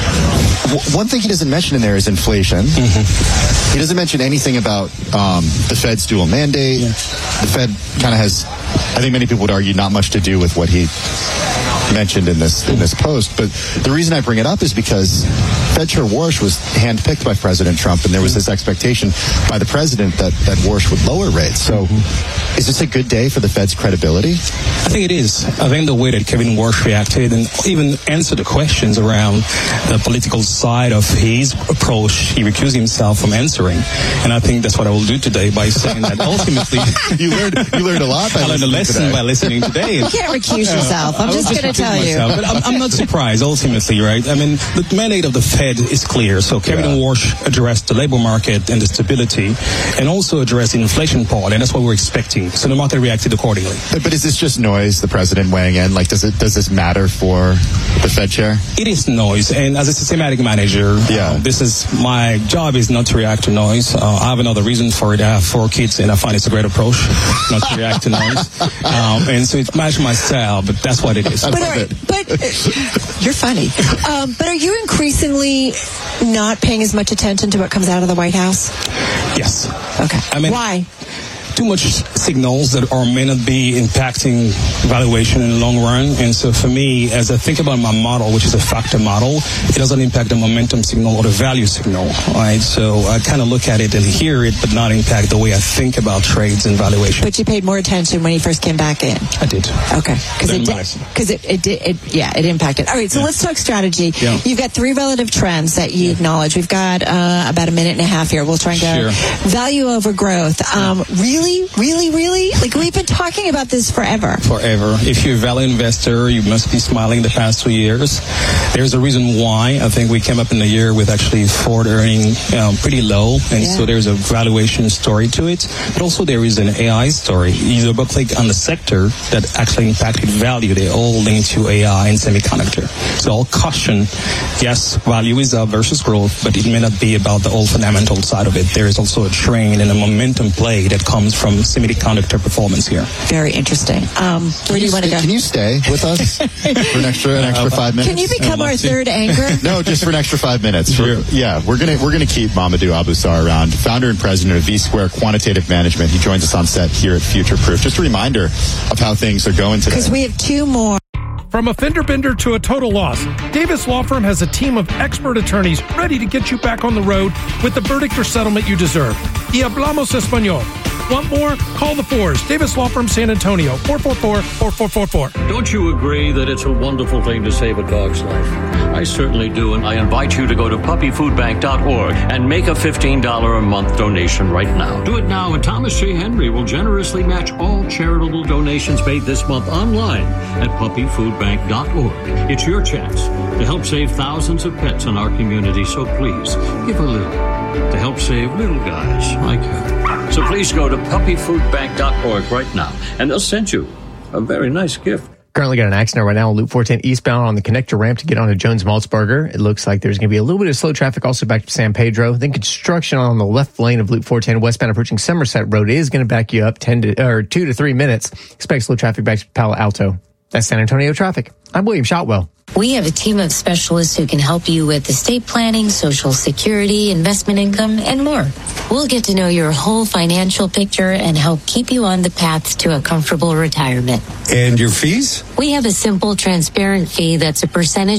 S2: W- one thing he doesn't mention in there is inflation. Mm-hmm. He doesn't mention anything about um, the Fed's dual mandate. Yeah. The Fed kind of has, I think many people would argue, not much to do with what he mentioned in this in this post. But the reason I bring it up is because Fed Chair Warsh was handpicked by President Trump, and there was this expectation by the president that, that Warsh would lower rates. So mm-hmm. is this a good day for the Fed's credibility?
S3: I think it is. I think the way that Kevin Warsh reacted and even answered the questions around the political side of his approach, he recused himself from answering. And I think that's what I will do today by saying that ultimately...
S2: you learned you learned a lot by
S3: I learned a lesson
S2: today.
S3: by listening today.
S1: You can't recuse yourself. I'm
S3: I
S1: just going to tell you.
S3: Myself, but I'm, I'm not surprised, ultimately, right? I mean, the mandate of the Fed is clear. So Kevin yeah. Warsh addressed the labor market and the stability, and also addressed the inflation part, and that's what we're expecting. So the market reacted accordingly.
S2: But, but is this just noise, the president weighing in? Like, does it does this matter for the Fed chair?
S3: It is noise, and as a systematic manager, yeah. uh, this is my job is not to react to noise. Uh, I have another reason for it. I have four kids, and I find it's a great approach not to react to noise. Um, and so it's matched my style, but that's what it is.
S1: But, are, but uh, you're funny. Um, but are you increasingly not paying as much attention to what comes out of the White House?
S3: Yes.
S1: Okay.
S3: I mean,
S1: why?
S3: too much signals that are may not be impacting valuation in the long run. And so for me, as I think about my model, which is a factor model, it doesn't impact the momentum signal or the value signal, right? So I kind of look at it and hear it, but not impact the way I think about trades and valuation.
S1: But you paid more attention when you first came back in.
S3: I did.
S1: Okay. Because it, because it, it, it, it, yeah, it impacted. All right, so yeah. let's talk strategy. Yeah. You've got three relative trends that you yeah. acknowledge. We've got uh, about a minute and a half here. We'll try and go sure. value over growth. Um, really, really, really? Like, we've been talking about this forever.
S3: Forever. If you're a value investor, you must be smiling the past two years. There's a reason why. I think we came up in the year with actually Ford earning um, pretty low, and yeah. so there's a valuation story to it. But also there is an A I story. You double click on the sector that actually impacted value. They all link to A I and semiconductor. So I'll caution, yes, value is up versus growth, but it may not be about the old fundamental side of it. There is also a train and a momentum play that comes from semiconductor performance here.
S1: Very interesting. Um, where do you want to go?
S2: Can you stay with us for an extra an extra five minutes?
S1: Can you become our third anchor?
S2: No, just for an extra five minutes. Sure. We're, yeah, we're gonna we're gonna keep Mamadou Aboussar around, founder and president of V Square Quantitative Management. He joins us on set here at Future Proof. Just a reminder of how things are going today.
S1: Because we have two more.
S7: From a fender bender to a total loss, Davis Law Firm has a team of expert attorneys ready to get you back on the road with the verdict or settlement you deserve. Y hablamos español. Want more? Call the fours. Davis Law Firm San Antonio, four four four, four four four four.
S10: Don't you agree that it's a wonderful thing to save a dog's life? I certainly do, and I invite you to go to puppy food bank dot org and make a fifteen dollars a month donation right now. Do it now, and Thomas J. Henry will generously match all charitable donations made this month online at puppy food bank dot org. It's your chance to help save thousands of pets in our community, so please give a little to help save little guys like you. So please go to puppy food bank dot org right now, and they'll send you a very nice gift.
S13: Currently got an accident right now on Loop four ten eastbound on the connector ramp to get onto Jones Maltzberger. It looks like there's going to be a little bit of slow traffic also back to San Pedro. Then construction on the left lane of Loop four ten westbound approaching Somerset Road is going to back you up ten to or two to three minutes. Expect slow traffic back to Palo Alto. That's San Antonio traffic. I'm William Shotwell.
S14: We have a team of specialists who can help you with estate planning, social security, investment income, and more. We'll get to know your whole financial picture and help keep you on the path to a comfortable retirement.
S15: And your fees?
S14: We have a simple, transparent fee that's a percentage